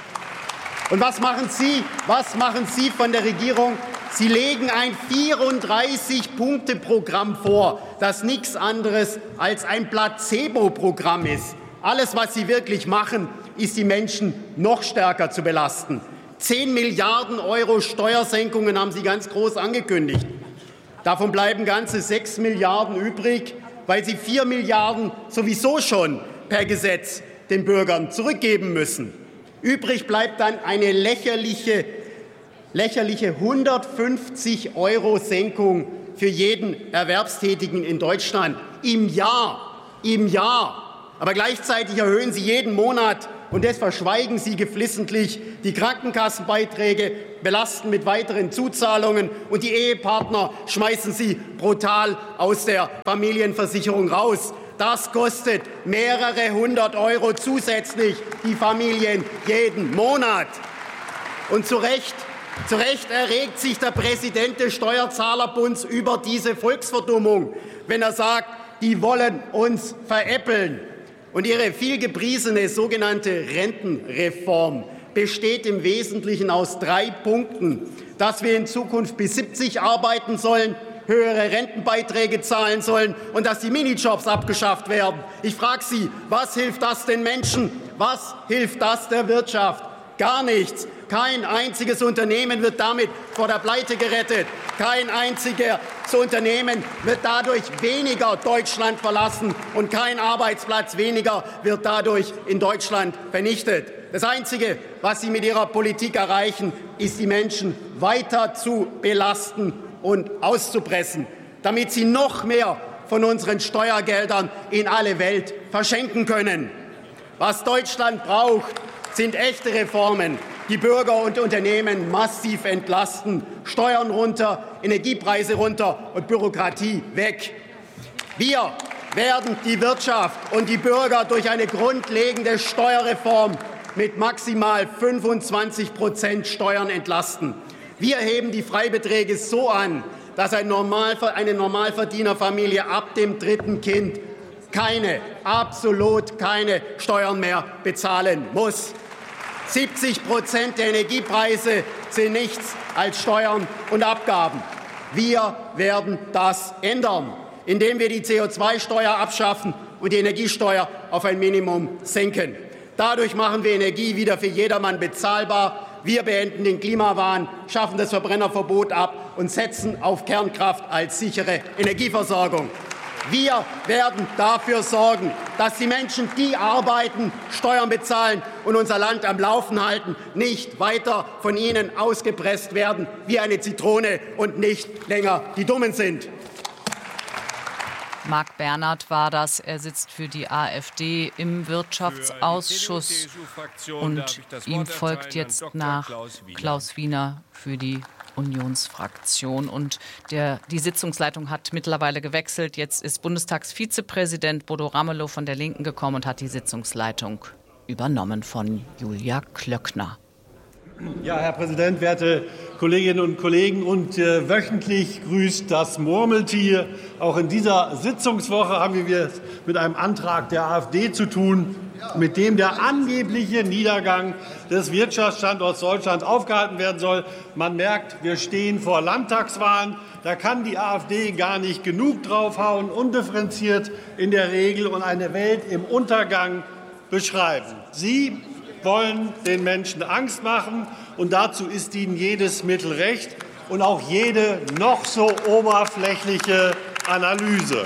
Und was machen Sie? Was machen Sie von der Regierung? Sie legen ein vierunddreißig-Punkte-Programm vor, das nichts anderes als ein Placebo-Programm ist. Alles, was Sie wirklich machen, ist, die Menschen noch stärker zu belasten. Zehn Milliarden Euro Steuersenkungen haben Sie ganz groß angekündigt. Davon bleiben ganze sechs Milliarden übrig, weil Sie vier Milliarden sowieso schon per Gesetz den Bürgern zurückgeben müssen. Übrig bleibt dann eine lächerliche, lächerliche hundertfünfzig Euro Senkung für jeden Erwerbstätigen in Deutschland im Jahr. Im Jahr. Aber gleichzeitig erhöhen Sie jeden Monat, und das verschweigen Sie geflissentlich, die Krankenkassenbeiträge, belasten mit weiteren Zuzahlungen, und die Ehepartner schmeißen Sie brutal aus der Familienversicherung raus. Das kostet mehrere hundert Euro zusätzlich die Familien jeden Monat. Und zu Recht, zu Recht erregt sich der Präsident des Steuerzahlerbunds über diese Volksverdummung, wenn er sagt, die wollen uns veräppeln. Und Ihre vielgepriesene sogenannte Rentenreform besteht im Wesentlichen aus drei Punkten: dass wir in Zukunft bis siebzig arbeiten sollen, höhere Rentenbeiträge zahlen sollen und dass die Minijobs abgeschafft werden. Ich frage Sie, was hilft das den Menschen? Was hilft das der Wirtschaft? Gar nichts. Kein einziges Unternehmen wird damit vor der Pleite gerettet. Kein einziges Unternehmen wird dadurch weniger Deutschland verlassen und kein Arbeitsplatz weniger wird dadurch in Deutschland vernichtet. Das Einzige, was Sie mit Ihrer Politik erreichen, ist, die Menschen weiter zu belasten und auszupressen, damit sie noch mehr von unseren Steuergeldern in alle Welt verschenken können. Was Deutschland braucht, sind echte Reformen, die Bürger und Unternehmen massiv entlasten. Steuern runter, Energiepreise runter und Bürokratie weg. Wir werden die Wirtschaft und die Bürger durch eine grundlegende Steuerreform mit maximal fünfundzwanzig Prozent Steuern entlasten. Wir heben die Freibeträge so an, dass eine Normalverdienerfamilie ab dem dritten Kind keine, absolut keine Steuern mehr bezahlen muss. siebzig Prozent der Energiepreise sind nichts als Steuern und Abgaben. Wir werden das ändern, indem wir die C O zwei Steuer abschaffen und die Energiesteuer auf ein Minimum senken. Dadurch machen wir Energie wieder für jedermann bezahlbar. Wir beenden den Klimawahn, schaffen das Verbrennerverbot ab und setzen auf Kernkraft als sichere Energieversorgung. Wir werden dafür sorgen, dass die Menschen, die arbeiten, Steuern bezahlen und unser Land am Laufen halten, nicht weiter von ihnen ausgepresst werden wie eine Zitrone und nicht länger die Dummen sind. Marc Bernhard war das. Er sitzt für die AfD im Wirtschaftsausschuss. Und ihm folgt jetzt nach Klaus Wiener für die Unionsfraktion. Und der, die Sitzungsleitung hat mittlerweile gewechselt. Jetzt ist Bundestagsvizepräsident Bodo Ramelow von der Linken gekommen und hat die Sitzungsleitung übernommen von Julia Klöckner. Ja, Herr Präsident, werte Kolleginnen und Kollegen, und äh, wöchentlich grüßt das Murmeltier. Auch in dieser Sitzungswoche haben wir es mit einem Antrag der AfD zu tun, mit dem der angebliche Niedergang des Wirtschaftsstandorts Deutschland aufgehalten werden soll. Man merkt, wir stehen vor Landtagswahlen. Da kann die AfD gar nicht genug draufhauen, undifferenziert in der Regel und eine Welt im Untergang beschreiben. Sie wollen den Menschen Angst machen, und dazu ist ihnen jedes Mittel recht und auch jede noch so oberflächliche Analyse.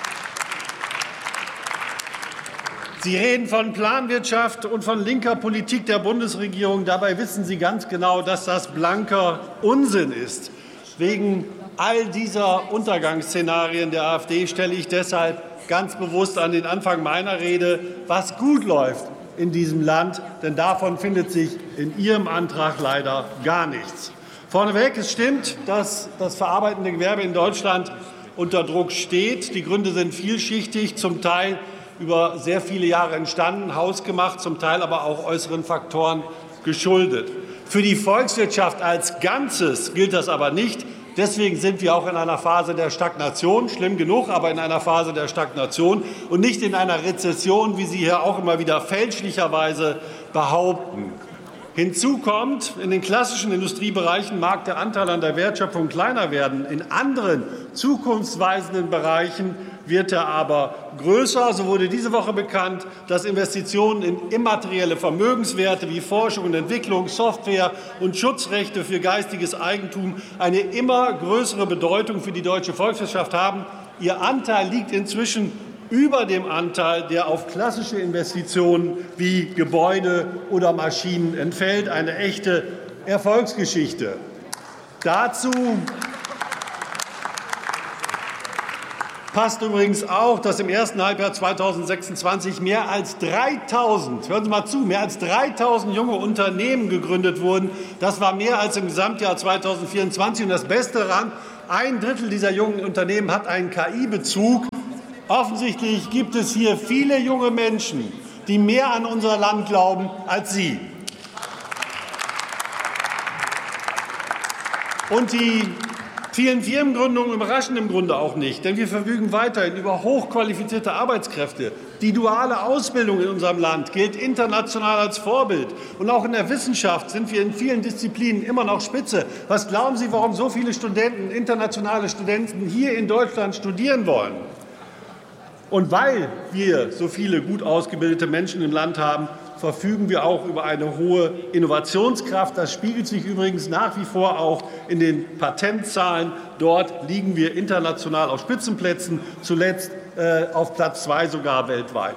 Sie reden von Planwirtschaft und von linker Politik der Bundesregierung. Dabei wissen Sie ganz genau, dass das blanker Unsinn ist. Wegen all dieser Untergangsszenarien der AfD stelle ich deshalb ganz bewusst an den Anfang meiner Rede, was gut läuft in diesem Land, denn davon findet sich in Ihrem Antrag leider gar nichts. Vorneweg, es stimmt, dass das verarbeitende Gewerbe in Deutschland unter Druck steht. Die Gründe sind vielschichtig. Zum Teil über sehr viele Jahre entstanden, hausgemacht, zum Teil aber auch äußeren Faktoren geschuldet. Für die Volkswirtschaft als Ganzes gilt das aber nicht. Deswegen sind wir auch in einer Phase der Stagnation, schlimm genug, aber in einer Phase der Stagnation und nicht in einer Rezession, wie Sie hier auch immer wieder fälschlicherweise behaupten. Hinzu kommt, in den klassischen Industriebereichen mag der Anteil an der Wertschöpfung kleiner werden. In anderen zukunftsweisenden Bereichen wird er aber größer. So wurde diese Woche bekannt, dass Investitionen in immaterielle Vermögenswerte wie Forschung und Entwicklung, Software und Schutzrechte für geistiges Eigentum eine immer größere Bedeutung für die deutsche Volkswirtschaft haben. Ihr Anteil liegt inzwischen über dem Anteil, der auf klassische Investitionen wie Gebäude oder Maschinen entfällt. Eine echte Erfolgsgeschichte. Dazu passt übrigens auch, dass im ersten Halbjahr zweitausendsechsundzwanzig mehr als dreitausend, hören Sie mal zu, mehr als dreitausend junge Unternehmen gegründet wurden. Das war mehr als im Gesamtjahr zweitausendvierundzwanzig. Und das Beste daran, ein Drittel dieser jungen Unternehmen hat einen K I-Bezug. Offensichtlich gibt es hier viele junge Menschen, die mehr an unser Land glauben als Sie. Und die vielen Firmengründungen überraschen im Grunde auch nicht, denn wir verfügen weiterhin über hochqualifizierte Arbeitskräfte. Die duale Ausbildung in unserem Land gilt international als Vorbild. Und auch in der Wissenschaft sind wir in vielen Disziplinen immer noch Spitze. Was glauben Sie, warum so viele Studenten, internationale Studenten hier in Deutschland studieren wollen? Und weil wir so viele gut ausgebildete Menschen im Land haben, verfügen wir auch über eine hohe Innovationskraft. Das spiegelt sich übrigens nach wie vor auch in den Patentzahlen. Dort liegen wir international auf Spitzenplätzen, zuletzt äh, auf Platz zwei sogar weltweit.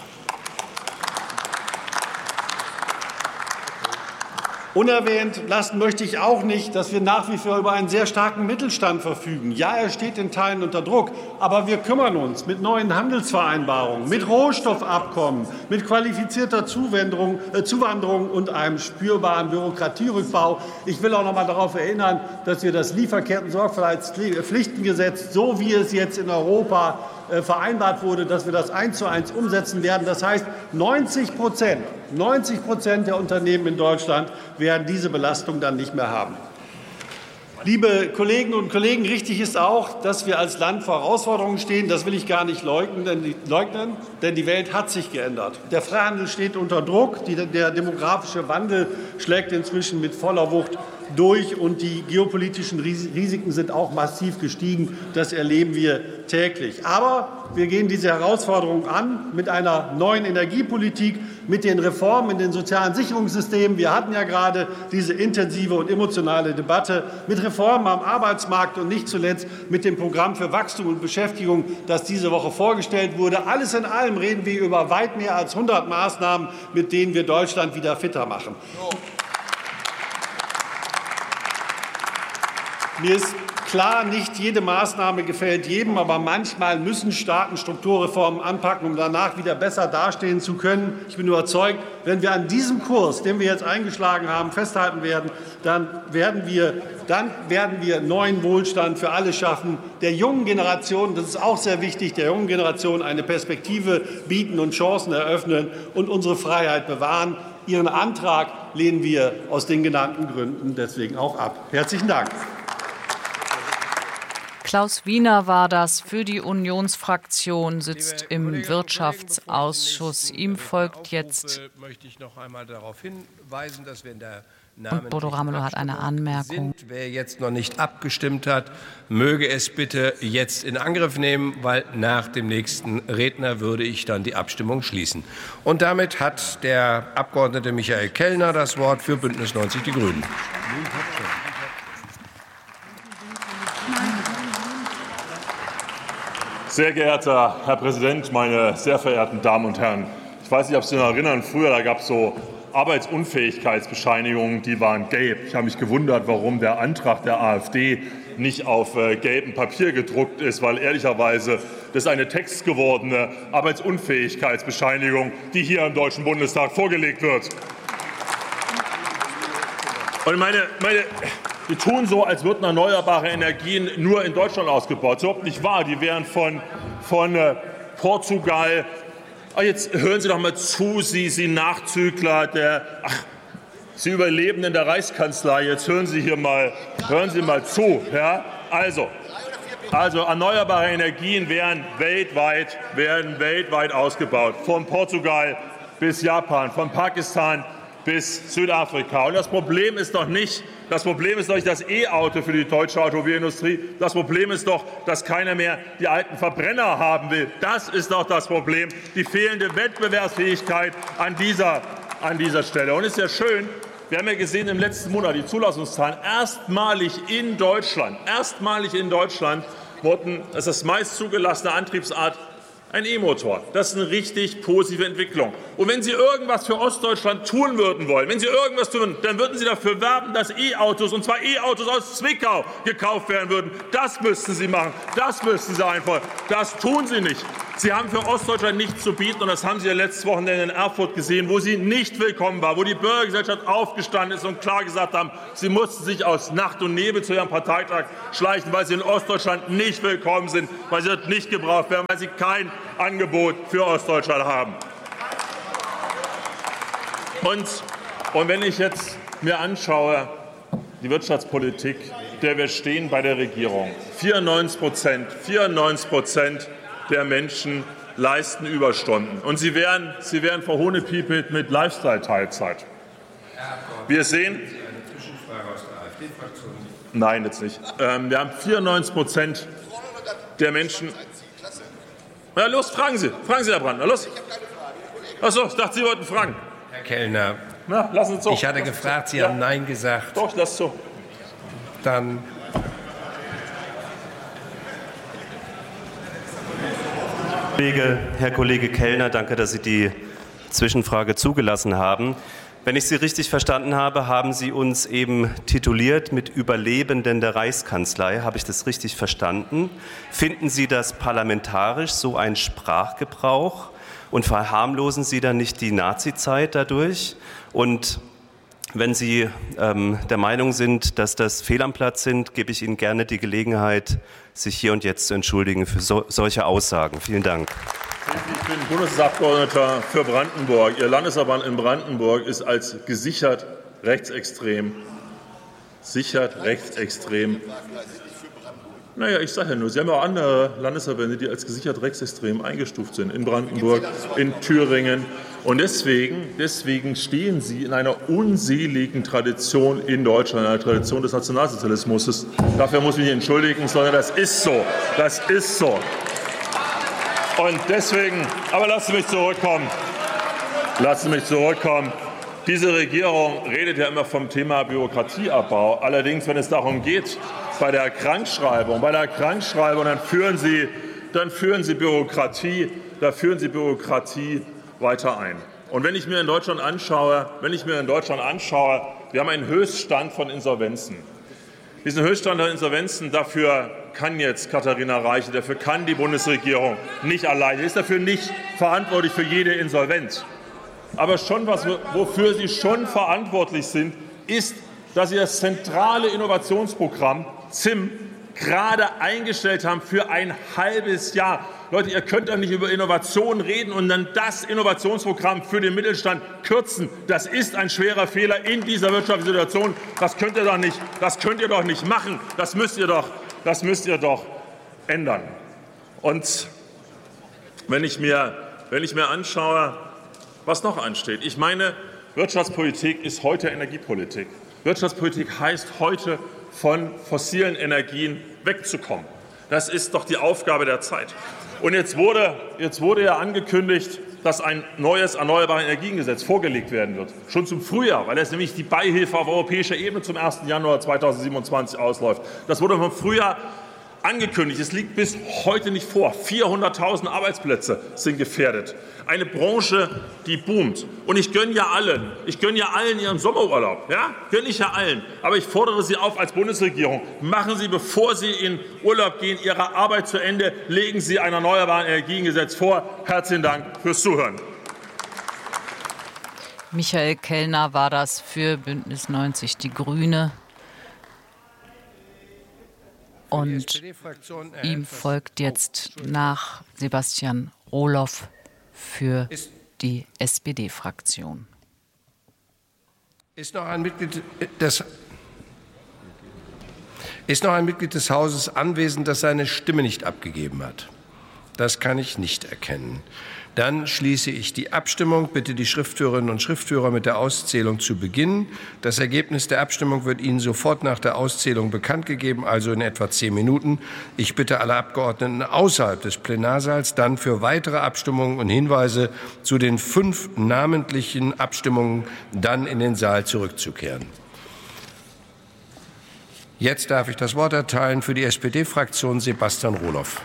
Unerwähnt lassen möchte ich auch nicht, dass wir nach wie vor über einen sehr starken Mittelstand verfügen. Ja, er steht in Teilen unter Druck, aber wir kümmern uns mit neuen Handelsvereinbarungen, mit Rohstoffabkommen, mit qualifizierter Zuwanderung, äh, Zuwanderung und einem spürbaren Bürokratierückbau. Ich will auch noch einmal darauf erinnern, dass wir das Lieferketten-Sorgfaltspflichtengesetz, so wie es jetzt in Europa äh, vereinbart wurde, dass wir das eins zu eins umsetzen werden. Das heißt, neunzig Prozent, neunzig Prozent der Unternehmen in Deutschland werden diese Belastung dann nicht mehr haben. Liebe Kolleginnen und Kollegen, richtig ist auch, dass wir als Land vor Herausforderungen stehen. Das will ich gar nicht leugnen, denn die, leugnen, denn die Welt hat sich geändert. Der Freihandel steht unter Druck, die, der demografische Wandel schlägt inzwischen mit voller Wucht durch und die geopolitischen Risiken sind auch massiv gestiegen. Das erleben wir täglich. Aber wir gehen diese Herausforderung an mit einer neuen Energiepolitik, mit den Reformen in den sozialen Sicherungssystemen. Wir hatten ja gerade diese intensive und emotionale Debatte mit Reformen am Arbeitsmarkt und nicht zuletzt mit dem Programm für Wachstum und Beschäftigung, das diese Woche vorgestellt wurde. Alles in allem reden wir über weit mehr als hundert Maßnahmen, mit denen wir Deutschland wieder fitter machen. Mir ist klar, nicht jede Maßnahme gefällt jedem, aber manchmal müssen Staaten Strukturreformen anpacken, um danach wieder besser dastehen zu können. Ich bin überzeugt, wenn wir an diesem Kurs, den wir jetzt eingeschlagen haben, festhalten werden, dann werden wir, dann werden wir neuen Wohlstand für alle schaffen, der jungen Generation, das ist auch sehr wichtig, der jungen Generation eine Perspektive bieten und Chancen eröffnen und unsere Freiheit bewahren. Ihren Antrag lehnen wir aus den genannten Gründen deswegen auch ab. Herzlichen Dank. Klaus Wiener war das für die Unionsfraktion, sitzt im Wirtschaftsausschuss. Ihm folgt jetzt. Möchte ich noch einmal darauf hinweisen, dass wir in der Und Bodo Ramelow hat eine Anmerkung. Sind. Wer jetzt noch nicht abgestimmt hat, möge es bitte jetzt in Angriff nehmen, weil nach dem nächsten Redner würde ich dann die Abstimmung schließen. Und damit hat der Abgeordnete Michael Kellner das Wort für Bündnis neunzig Die Grünen. Sehr geehrter Herr Präsident, meine sehr verehrten Damen und Herren! Ich weiß nicht, ob Sie sich noch erinnern, früher da gab es so Arbeitsunfähigkeitsbescheinigungen, die waren gelb. Ich habe mich gewundert, warum der Antrag der AfD nicht auf äh, gelbem Papier gedruckt ist, weil ehrlicherweise das ist eine textgewordene Arbeitsunfähigkeitsbescheinigung, die hier im Deutschen Bundestag vorgelegt wird. Und meine, meine Wir tun so, als würden erneuerbare Energien nur in Deutschland ausgebaut. Das ist überhaupt nicht wahr. Die werden von, von äh, Portugal Ach, jetzt hören Sie doch mal zu, Sie, Sie Nachzügler der, ach, Sie Überlebenden der Reichskanzlei. Jetzt hören Sie hier mal, hören Sie mal zu. Ja? Also, also erneuerbare Energien werden weltweit, werden weltweit ausgebaut, von Portugal bis Japan, von Pakistan bis Südafrika. Und das Problem ist doch nicht, das Problem ist doch nicht das E-Auto für die deutsche Automobilindustrie. Das Problem ist doch, dass keiner mehr die alten Verbrenner haben will. Das ist doch das Problem, die fehlende Wettbewerbsfähigkeit an dieser, an dieser Stelle. Und es ist ja schön, wir haben ja gesehen im letzten Monat die Zulassungszahlen, erstmalig in Deutschland, erstmalig in Deutschland wurden, das ist das meist zugelassene Antriebsart, ein E-Motor. Das ist eine richtig positive Entwicklung. Und wenn Sie irgendwas für Ostdeutschland tun würden wollen, wenn Sie irgendwas tun, dann würden Sie dafür werben, dass E-Autos, und zwar E-Autos aus Zwickau, gekauft werden würden. Das müssten Sie machen. Das müssten Sie einfach. Das tun Sie nicht. Sie haben für Ostdeutschland nichts zu bieten, und das haben Sie ja letztes Wochenende in Erfurt gesehen, wo sie nicht willkommen war, wo die Bürgergesellschaft aufgestanden ist und klar gesagt haben, sie mussten sich aus Nacht und Nebel zu ihrem Parteitag schleichen, weil sie in Ostdeutschland nicht willkommen sind, weil sie dort nicht gebraucht werden, weil sie kein Angebot für Ostdeutschland haben. Und, und wenn ich jetzt mir anschaue, die Wirtschaftspolitik, der wir stehen bei der Regierung, vierundneunzig Prozent, vierundneunzig Prozent der Menschen leisten Überstunden. Und sie werden, sie werden verhohnepiepelt mit Lifestyle-Teilzeit. Wir sehen, nein, jetzt nicht. Ähm, wir haben vierundneunzig Prozent der Menschen. Na los, fragen Sie, fragen Sie, Herr Brandner, los. Ach so, ich dachte, Sie wollten fragen. Herr Kellner, Na, lassen Sie es so. ich hatte gefragt, Sie ja. haben Nein gesagt. Doch, das so. Dann Herr Kollege Kellner, danke, dass Sie die Zwischenfrage zugelassen haben. Wenn ich Sie richtig verstanden habe, haben Sie uns eben tituliert mit Überlebenden der Reichskanzlei. Habe ich das richtig verstanden? Finden Sie das parlamentarisch so ein Sprachgebrauch und verharmlosen Sie dann nicht die Nazizeit dadurch? Und wenn Sie ähm, der Meinung sind, dass das fehl am Platz sind, gebe ich Ihnen gerne die Gelegenheit, sich hier und jetzt zu entschuldigen für so, solche Aussagen. Vielen Dank. Ich bin Bundestagsabgeordneter für Brandenburg. Ihr Landesverband in Brandenburg ist als gesichert rechtsextrem, sichert rechtsextrem. Naja, ich sage ja nur, Sie haben ja auch andere Landesverbände, die als gesichert rechtsextrem eingestuft sind, in Brandenburg, in Thüringen. Und deswegen, deswegen stehen Sie in einer unseligen Tradition in Deutschland, einer Tradition des Nationalsozialismus. Dafür muss ich mich entschuldigen, sondern das ist so. Das ist so. Und deswegen, aber lassen Sie mich zurückkommen. Lassen Sie mich zurückkommen. Diese Regierung redet ja immer vom Thema Bürokratieabbau. Allerdings, wenn es darum geht, bei der Krankschreibung, bei der Krankschreibung, dann führen Sie, dann führen Sie Bürokratie, da führen Sie Bürokratie weiter ein. Und wenn ich mir in Deutschland anschaue, wenn ich mir in Deutschland anschaue, wir haben einen Höchststand von Insolvenzen. Diesen Höchststand an Insolvenzen, dafür kann jetzt Katharina Reiche, dafür kann die Bundesregierung nicht alleine, ist dafür nicht verantwortlich für jede Insolvenz. Aber schon was, wofür sie schon verantwortlich sind, ist, dass sie das zentrale Innovationsprogramm Z I M gerade eingestellt haben für ein halbes Jahr. Leute, ihr könnt doch nicht über Innovation reden und dann das Innovationsprogramm für den Mittelstand kürzen. Das ist ein schwerer Fehler in dieser wirtschaftlichen Situation. Das könnt ihr doch nicht, das könnt ihr doch nicht machen. Das müsst ihr doch, das müsst ihr doch ändern. Und wenn ich mir, wenn ich mir anschaue, was noch ansteht. Ich meine, Wirtschaftspolitik ist heute Energiepolitik. Wirtschaftspolitik heißt heute, von fossilen Energien wegzukommen. Das ist doch die Aufgabe der Zeit. Und jetzt wurde, jetzt wurde ja angekündigt, dass ein neues Erneuerbare Energiengesetz vorgelegt werden wird, schon zum Frühjahr, weil es nämlich die Beihilfe auf europäischer Ebene zum ersten Januar zweitausendsiebenundzwanzig ausläuft. Das wurde vom Frühjahr angekündigt. Es liegt bis heute nicht vor. vierhunderttausend Arbeitsplätze sind gefährdet. Eine Branche, die boomt. Und ich gönne ja allen, ich gönne ja allen ihren Sommerurlaub. Ja? Gönne ich ja allen. Aber ich fordere Sie auf als Bundesregierung, machen Sie, bevor Sie in Urlaub gehen, Ihre Arbeit zu Ende. Legen Sie ein Erneuerbares Energiengesetz vor. Herzlichen Dank fürs Zuhören. Michael Kellner war das für Bündnis neunzig Die Grüne. Und ihm folgt jetzt nach Sebastian Rohloff für die S P D-Fraktion. Ist noch ein Mitglied des Ist noch ein Mitglied des Hauses anwesend, das seine Stimme nicht abgegeben hat? Das kann ich nicht erkennen. Dann schließe ich die Abstimmung. Bitte die Schriftführerinnen und Schriftführer mit der Auszählung zu beginnen. Das Ergebnis der Abstimmung wird Ihnen sofort nach der Auszählung bekannt gegeben, also in etwa zehn Minuten. Ich bitte alle Abgeordneten außerhalb des Plenarsaals dann für weitere Abstimmungen und Hinweise zu den fünf namentlichen Abstimmungen dann in den Saal zurückzukehren. Jetzt darf ich das Wort erteilen für die S P D-Fraktion Sebastian Rohloff.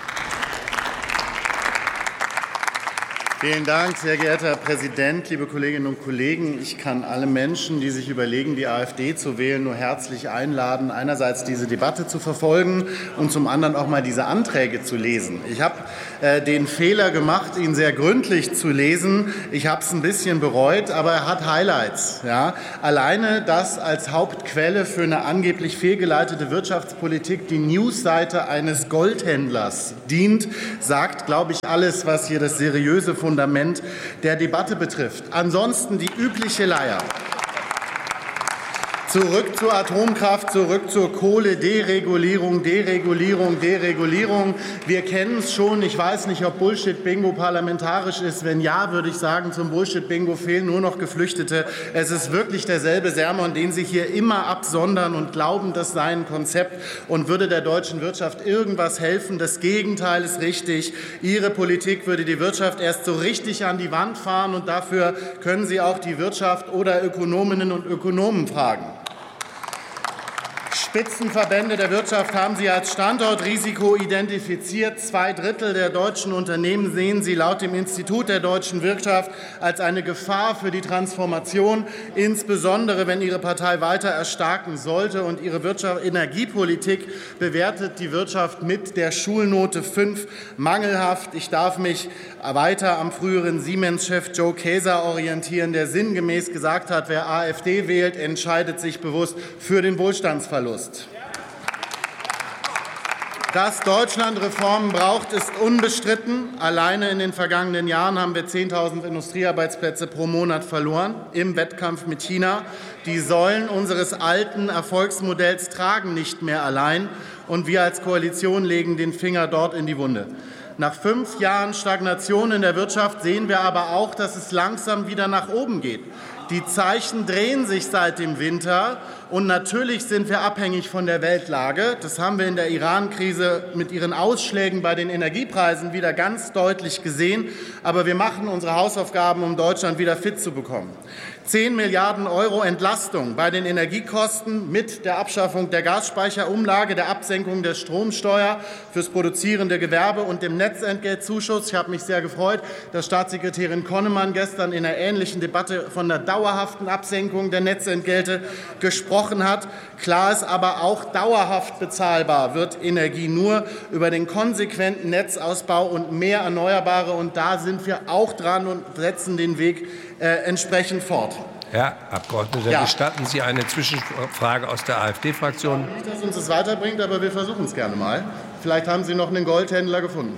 Vielen Dank, sehr geehrter Herr Präsident, liebe Kolleginnen und Kollegen. Ich kann alle Menschen, die sich überlegen, die AfD zu wählen, nur herzlich einladen, einerseits diese Debatte zu verfolgen und zum anderen auch mal diese Anträge zu lesen. Ich habe äh, den Fehler gemacht, ihn sehr gründlich zu lesen. Ich habe es ein bisschen bereut, aber er hat Highlights. Ja? Alleine, dass als Hauptquelle für eine angeblich fehlgeleitete Wirtschaftspolitik die Newsseite eines Goldhändlers dient, sagt, glaube ich, alles, was hier das seriöse Fundament der Debatte betrifft. Ansonsten die übliche Leier. Zurück zur Atomkraft, zurück zur Kohle, Deregulierung, Deregulierung, Deregulierung. Wir kennen es schon. Ich weiß nicht, ob Bullshit-Bingo parlamentarisch ist. Wenn ja, würde ich sagen, zum Bullshit-Bingo fehlen nur noch Geflüchtete. Es ist wirklich derselbe Sermon, den Sie hier immer absondern und glauben, das sei ein Konzept und würde der deutschen Wirtschaft irgendwas helfen. Das Gegenteil ist richtig. Ihre Politik würde die Wirtschaft erst so richtig an die Wand fahren und dafür können Sie auch die Wirtschaft oder Ökonominnen und Ökonomen fragen. Spitzenverbände der Wirtschaft haben Sie als Standortrisiko identifiziert. Zwei Drittel der deutschen Unternehmen sehen Sie laut dem Institut der deutschen Wirtschaft als eine Gefahr für die Transformation, insbesondere wenn Ihre Partei weiter erstarken sollte. Und Ihre Wirtschaft, Energiepolitik bewertet die Wirtschaft mit der Schulnote fünf mangelhaft. Ich darf mich weiter am früheren Siemens-Chef Joe Kaeser orientieren, der sinngemäß gesagt hat, wer AfD wählt, entscheidet sich bewusst für den Wohlstandsverlust. Dass Deutschland Reformen braucht, ist unbestritten. Alleine in den vergangenen Jahren haben wir zehntausend Industriearbeitsplätze pro Monat verloren im Wettkampf mit China. Die Säulen unseres alten Erfolgsmodells tragen nicht mehr allein. Und wir als Koalition legen den Finger dort in die Wunde. Nach fünf Jahren Stagnation in der Wirtschaft sehen wir aber auch, dass es langsam wieder nach oben geht. Die Zeichen drehen sich seit dem Winter. Und natürlich sind wir abhängig von der Weltlage. Das haben wir in der Iran-Krise mit ihren Ausschlägen bei den Energiepreisen wieder ganz deutlich gesehen. Aber wir machen unsere Hausaufgaben, um Deutschland wieder fit zu bekommen. zehn Milliarden Euro Entlastung bei den Energiekosten mit der Abschaffung der Gasspeicherumlage, der Absenkung der Stromsteuer fürs produzierende Gewerbe und dem Netzentgeltzuschuss. Ich habe mich sehr gefreut, dass Staatssekretärin Konnemann gestern in einer ähnlichen Debatte von der dauerhaften Absenkung der Netzentgelte gesprochen hat. Klar ist aber auch, dauerhaft bezahlbar wird Energie nur über den konsequenten Netzausbau und mehr Erneuerbare. Und da sind wir auch dran und setzen den Weg äh, entsprechend fort. Herr Abgeordneter, ja. Gestatten Sie eine Zwischenfrage aus der AfD-Fraktion? Nicht, dass uns das weiterbringt, aber wir versuchen es gerne mal. Vielleicht haben Sie noch einen Goldhändler gefunden.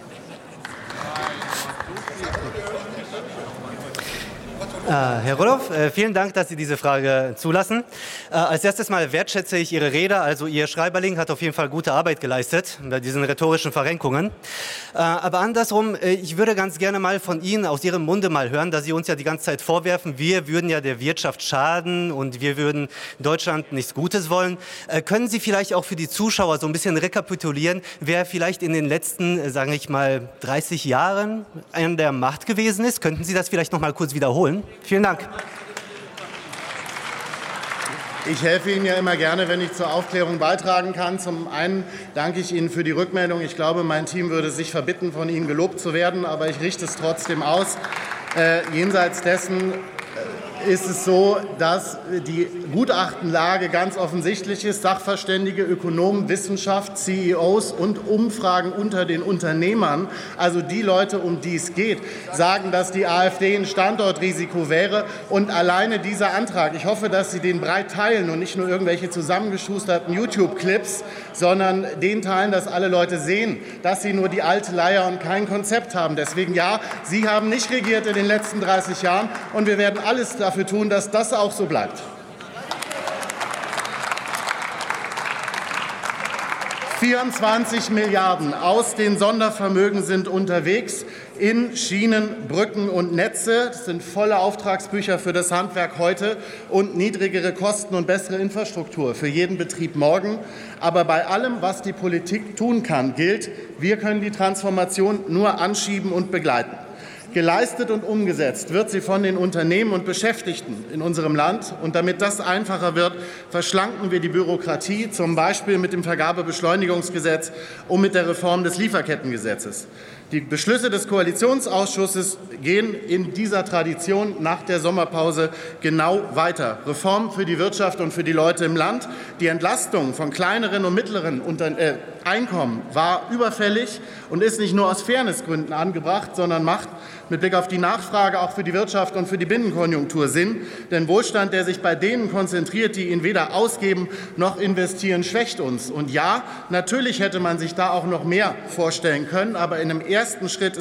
Äh, Herr Rohloff, äh, vielen Dank, dass Sie diese Frage zulassen. Äh, als erstes mal wertschätze ich Ihre Rede. Also Ihr Schreiberling hat auf jeden Fall gute Arbeit geleistet bei diesen rhetorischen Verrenkungen. Äh, aber andersrum, äh, ich würde ganz gerne mal von Ihnen aus Ihrem Munde mal hören, dass Sie uns ja die ganze Zeit vorwerfen, wir würden ja der Wirtschaft schaden und wir würden Deutschland nichts Gutes wollen. Äh, können Sie vielleicht auch für die Zuschauer so ein bisschen rekapitulieren, wer vielleicht in den letzten, äh, sage ich mal, dreißig Jahren an der Macht gewesen ist? Könnten Sie das vielleicht noch mal kurz wiederholen? Vielen Dank. Ich helfe Ihnen ja immer gerne, wenn ich zur Aufklärung beitragen kann. Zum einen danke ich Ihnen für die Rückmeldung. Ich glaube, mein Team würde sich verbitten, von Ihnen gelobt zu werden, aber ich richte es trotzdem aus. Äh, jenseits dessen ist es so, dass die Gutachtenlage ganz offensichtlich ist. Sachverständige, Ökonomen, Wissenschaft, C E Os und Umfragen unter den Unternehmern, also die Leute, um die es geht, sagen, dass die AfD ein Standortrisiko wäre. Und alleine dieser Antrag, ich hoffe, dass Sie den breit teilen und nicht nur irgendwelche zusammengeschusterten YouTube-Clips, sondern den teilen, dass alle Leute sehen, dass sie nur die alte Leier und kein Konzept haben. Deswegen ja, Sie haben nicht regiert in den letzten dreißig Jahren, und wir werden alles dafür tun, dass das auch so bleibt. vierundzwanzig Milliarden aus den Sondervermögen sind unterwegs in Schienen, Brücken und Netze. Das sind volle Auftragsbücher für das Handwerk heute und niedrigere Kosten und bessere Infrastruktur für jeden Betrieb morgen. Aber bei allem, was die Politik tun kann, gilt, wir können die Transformation nur anschieben und begleiten. Geleistet und umgesetzt wird sie von den Unternehmen und Beschäftigten in unserem Land. Und damit das einfacher wird, verschlanken wir die Bürokratie, zum Beispiel mit dem Vergabebeschleunigungsgesetz und mit der Reform des Lieferkettengesetzes. Die Beschlüsse des Koalitionsausschusses gehen in dieser Tradition nach der Sommerpause genau weiter. Reform für die Wirtschaft und für die Leute im Land. Die Entlastung von kleineren und mittleren Einkommen war überfällig und ist nicht nur aus Fairnessgründen angebracht, sondern macht mit Blick auf die Nachfrage auch für die Wirtschaft und für die Binnenkonjunktur Sinn. Denn Wohlstand, der sich bei denen konzentriert, die ihn weder ausgeben noch investieren, schwächt uns. Und ja, natürlich hätte man sich da auch noch mehr vorstellen können, aber in einem ersten Schritt